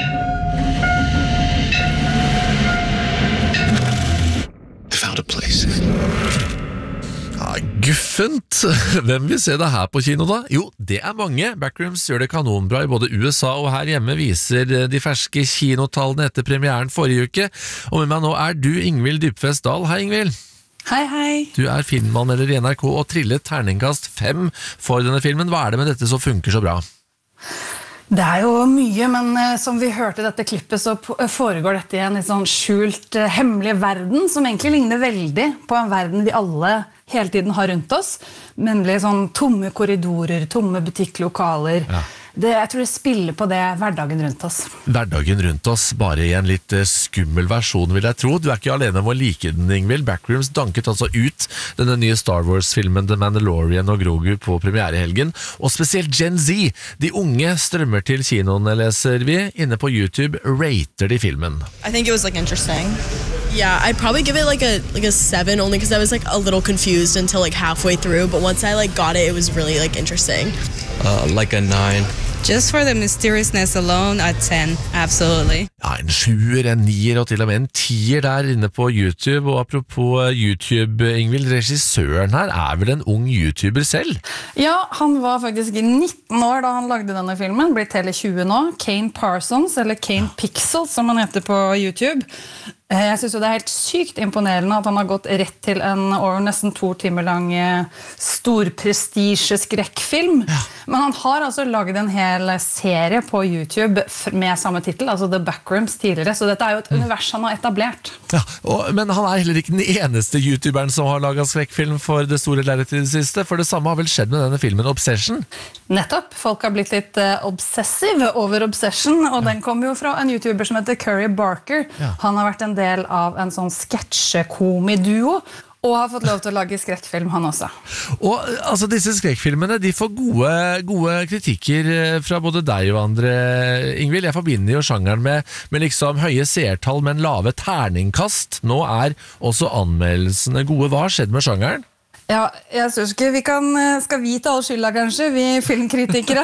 S2: A place.
S14: Ja, guffent. Hvem vil se det her på kino da? Jo, det er mange. Backrooms gjør det kanonbra i både U S A og her hjemme, viser de ferske kinotallene etter premieren forrige uke. Og med meg nå er du Ingvild Dybfest Dahl. Hei Ingvild.
S6: Hei, hei.
S14: Du er filmanmelder i N R K og trillet terningkast fem for denne filmen. Hva er det med dette som funker så bra?
S6: Det er jo mye, men uh, som vi hørte i dette klippet, så foregår dette i en litt sånn skjult, uh, hemmelig verden, som egentlig ligner veldig på en verden vi alle hele tiden har rundt oss, nemlig sånn tomme korridorer, tomme butikklokaler, ja. det, jeg tror det spiller på det hverdagen rundt oss.
S14: Hverdagen rundt oss, bare i en litt skummel versjon, vil jeg tro. Du er ikke alene om å like den, Ingvild. Backrooms danket altså ut denne nye Star Wars-filmen The Mandalorian og Grogu på premierehelgen, og spesielt Gen Z, de unge strømmer til kinoen, leser vi. Inne på YouTube rater de filmen.
S3: I think it was like interesting. Yeah, I'd probably give it like a like a seven only because I was like a little confused until like halfway through, but once I like got it, it was really like interesting.
S7: Uh, like a nine.
S9: Just for the mysteriousness alone, a ten, absolutely.
S14: Ja, en sjuer, en nier og til og med en tier der inne på YouTube. Og apropos YouTube, Ingvild, regissøren her er vel en ung YouTuber selv?
S6: Ja, han var faktisk nitten år da han lagde denne filmen, blitt hele tjue nå. Kane Parsons, eller Kane Pixel som han heter på YouTube. Jeg synes jo det er helt sykt imponerende at han har gått rett til en over nesten to timer lang storprestige skrekkfilm. Ja. Men han har altså laget en hel serie på YouTube med samme titel, altså The Backrooms tidligere, så dette er jo et mm. univers han har etablert.
S14: Ja, og, men han er heller ikke den eneste YouTuberen som har laget skrekkfilm for det store lerretet i det siste, for det samme har vel skjedd med denne filmen Obsession?
S6: Nettopp, folk har blitt litt uh, obsessive over Obsession, og ja. Den kommer jo fra en YouTuber som heter Curry Barker. Ja. Han har vært en del av en sånn sketsjekomiduo, og har fått lov til å lage skrekkfilm han også.
S14: Og altså disse skrekkfilmene, de får gode, gode kritikker fra både deg og andre, Ingvild. Jeg forbinder jo sjangeren med, med liksom høye seertall, men lave terningkast. Nå er også anmeldelsene gode. Hva har skjedd med sjangeren?
S6: Ja, jeg synes ikke vi kan, skal vi ta all skylda kanskje, vi filmkritikere.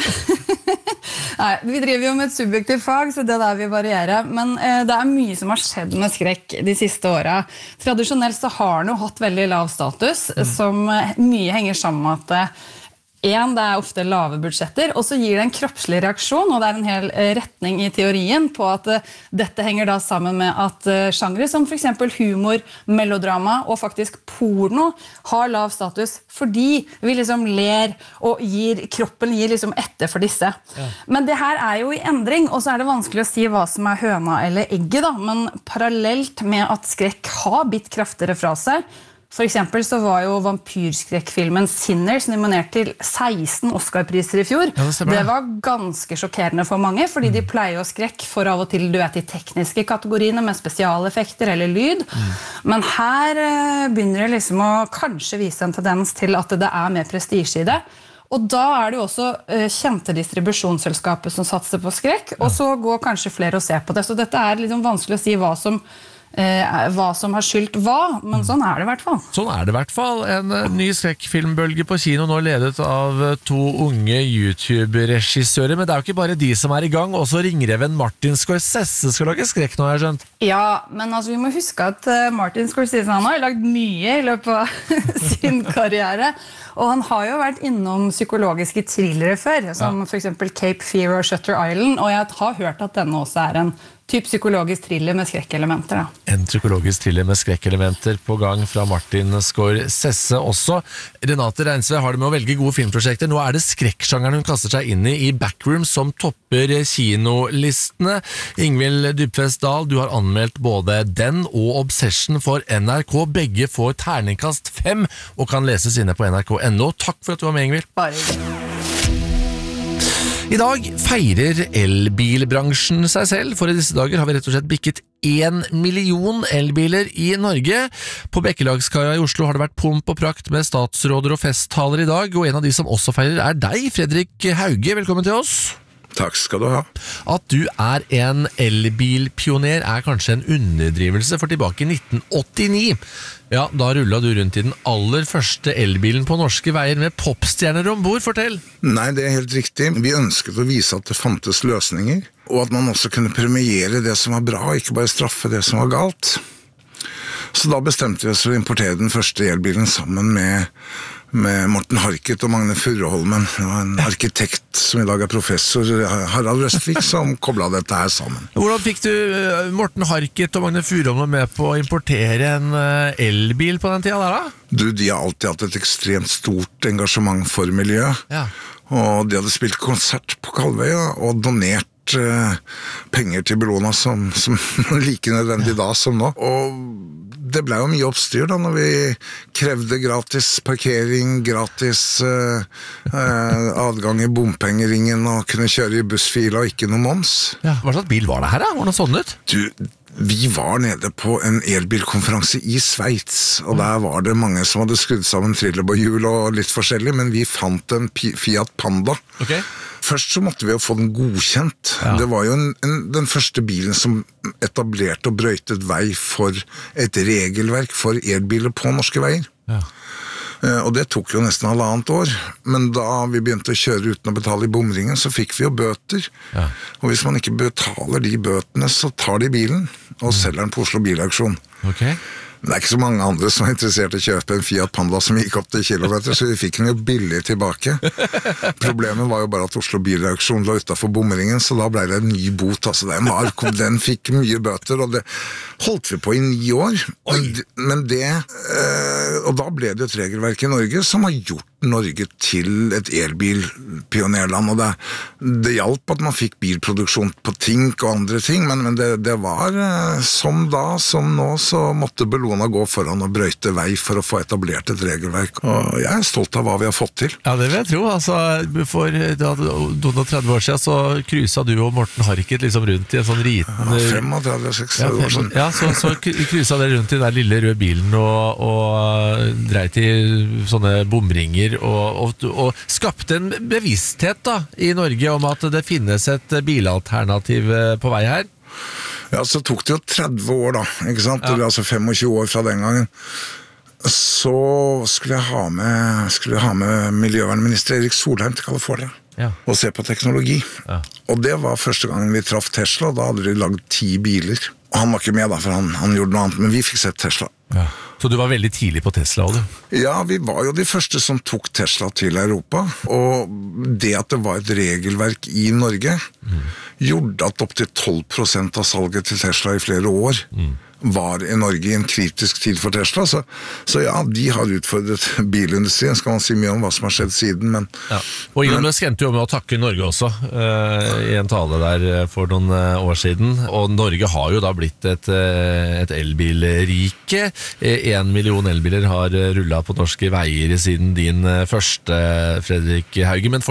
S6: Nei, vi driver jo med et subjektivt fag, så det der vi varierer. Men eh, det er mye som har skjedd med skrekk de siste årene. Tradisjonelt så har den jo hatt veldig lav status, mm. som mye henger sammen med at En, det er ofte lave budsjetter, og så gir det en kroppslig reaksjon, og det er en hel retning i teorien på at dette henger da sammen med at sjangre som for eksempel humor, melodrama og faktisk porno har lav status fordi vi liksom ler og gir, kroppen gir liksom etter for disse. Ja. Men det her er jo i endring, og så er det vanskelig å si hva som er høna eller egget da, men parallelt med at skrekk har bitt kraftigere fra seg. For eksempel så var jo vampyrskrekkfilmen Sinners nominert til seksten Oscar-priser i fjor. Ja, det, det var ganske sjokkerende for mange, fordi mm. de pleier å skrekk for av og til, du vet, de tekniske kategoriene med spesialeffekter eller lyd. Mm. Men her eh, begynner det liksom å kanskje vise en tendens til at det er mer prestige i det. Og da er det jo også eh, kjente distribusjonsselskapet som satser på skrekk, og så går kanskje flere og ser på det. Så dette er liksom vanskelig å si hva som Eh, hva som har skyldt hva, men sånn er det i hvert fall.
S14: Sånn er det i hvert fall. En uh, ny skrekkfilmbølge på kino nå ledet av uh, to unge YouTube-regissører, men det er jo ikke bare de som er i gang, også ringreven Martin Scorsese skal lage skrekk nå, har jeg skjønt.
S6: Ja, men altså vi må huske at uh, Martin Scorsese han har lagd mye i løpet av sin karriere, og han har jo vært innom psykologiske thrillere før, som ja. For eksempel Cape Fear og Shutter Island, og jeg har hørt at denne også er en typ psykologisk thriller med skrekkelementer. Da.
S14: En psykologisk thriller med skrekkelementer på gang fra Martin Scorsese også. Renate Reinsve har det med å velge gode filmprosjekter. Nå er det skrekksjangeren hun kaster seg inn i i Backrooms som topper kinolistene. Ingvild Dybfest Dahl, du har anmeldt både den og Obsession for N R K. Begge får terningkast fem og kan leses inne på N R K punktum N O. Takk for at du var med, Ingvild.
S6: Bare
S14: I dag feirer elbilbransjen seg selv, for i disse dager har vi rett og slett bikket en million elbiler i Norge. På Bekkelagskaia i Oslo har det vært pomp og prakt med statsråder og festtaler i dag, og en av de som også feirer er deg, Fredrik Hauge. Velkommen til oss.
S10: Takk skal du ha.
S14: At du er en elbilpioner er kanskje en underdrivelse, for tilbake i nitten åttini, ja, da rullet du rundt i den aller første elbilen på norske veier med popstjerner ombord. Fortell!
S10: Nei, det er helt riktig. Vi ønsket å vise at det fantes løsninger, og at man også kunne premiere det som var bra, ikke bare straffe det som var galt. Så da bestemte vi oss for å importere den første elbilen sammen med med Morten Harket og Magne Furuholmen. Det var en arkitekt som i dag er professor, Harald Røstvik, som koblet dette her sammen.
S14: Hvordan fikk du Morten Harket og Magne Furuholmen med på å importere en elbil på den tida der da?
S10: Du, de har alltid hatt et ekstremt stort engasjement for miljøet. Ja. Og de hadde spilt konsert på Kalvøya og donert eh, penger til Bellona som, som like nødvendig da som nå. Og det ble jo mye oppstyr da, når vi krevde gratis parkering, gratis uh, uh, adgang i bompengeringen og kunne kjøre i bussfila og ikke noe moms.
S14: Ja, hva slags bil var det her da? Var det sånn ut?
S10: Du, vi var nede på en elbilkonferanse i Sveits, og der var det mange som hadde skrudd sammen trillebårhjul og litt forskjellig, men vi fant en Fiat Panda.
S14: Ok.
S10: Først så måtte vi jo få den godkjent. Ja. Det var jo en, en, den første bilen som etablerte og brøytet vei for et regelverk for elbiler på norske veier. Ja. Eh, og det tok jo nesten halvannet år. Men da vi begynte å kjøre uten å betale i bomringen, så fikk vi jo bøter. Ja. Og hvis man ikke betaler de bøtene, så tar de bilen og selger den på Oslo Bilauksjon.
S14: Ok.
S10: Men det er ikke så mange andre som er interessert i å kjøpe en Fiat Panda som gikk opp til kilometer, så vi fikk den jo billig tilbake. Problemet var jo bare at Oslo Bilauksjon lå utenfor bomringen, så da ble det en ny bot. Altså, den, var, den fikk mye bøter, og det holdt vi på i ni år. Men, men det, øh, og da ble det et regelverk i Norge som har gjort Norge til et elbilpionerland, og det, det hjalp at man fikk bilproduksjon på Tink og andre ting, men, men det, det var øh, som da, som nå, så måtte Bellona gå foran og brøyte vei for å få etablert et regelverk, og jeg er stolt av hva vi har fått til.
S14: Ja, det vil jeg tro. Altså, for noen tretti år siden så cruiset du og Morten Harket liksom rundt i en sånn riten...
S10: Ja, femogtretti og seksti år siden.
S14: Ja, så, så cruiset dere rundt i den lille røde bilen og, og dreit i sånne bomringer Og, og, og skapte en bevissthet da, i Norge om at det finnes et bilalternativ på vei her.
S10: Ja, så tok det jo tretti år da, ikke sant? Ja. Altså tjuefem år fra den gangen. Så skulle jeg ha med, skulle jeg ha med miljøvernminister Erik Solheim til California. Ja. Og se på teknologi. Ja. Og det var første gangen vi traff Tesla, da hadde de laget ti biler. Og han var ikke med da, for han, han gjorde noe annet, men vi fikk sett Tesla.
S14: Ja. Så du var veldig tidlig på Tesla også?
S10: Ja, vi var jo de første som tok Tesla til Europa, og det at det var et regelverk i Norge, mm. gjorde at opp til tolv prosent av salget til Tesla i flere år mm. var i Norge i en kritisk tid for Tesla, så, så ja, de har utfordret bilindustrien, skal man si mye om hva som har skjedd siden, men...
S14: Ja. Og Elon Musk endte jo med å takke Norge også, uh, i en tale der for noen uh, år siden, og Norge har jo da blitt et, uh, et elbilrike. En million elbiler har rullet på norske veier siden din uh, første, Fredrik Hauge, men for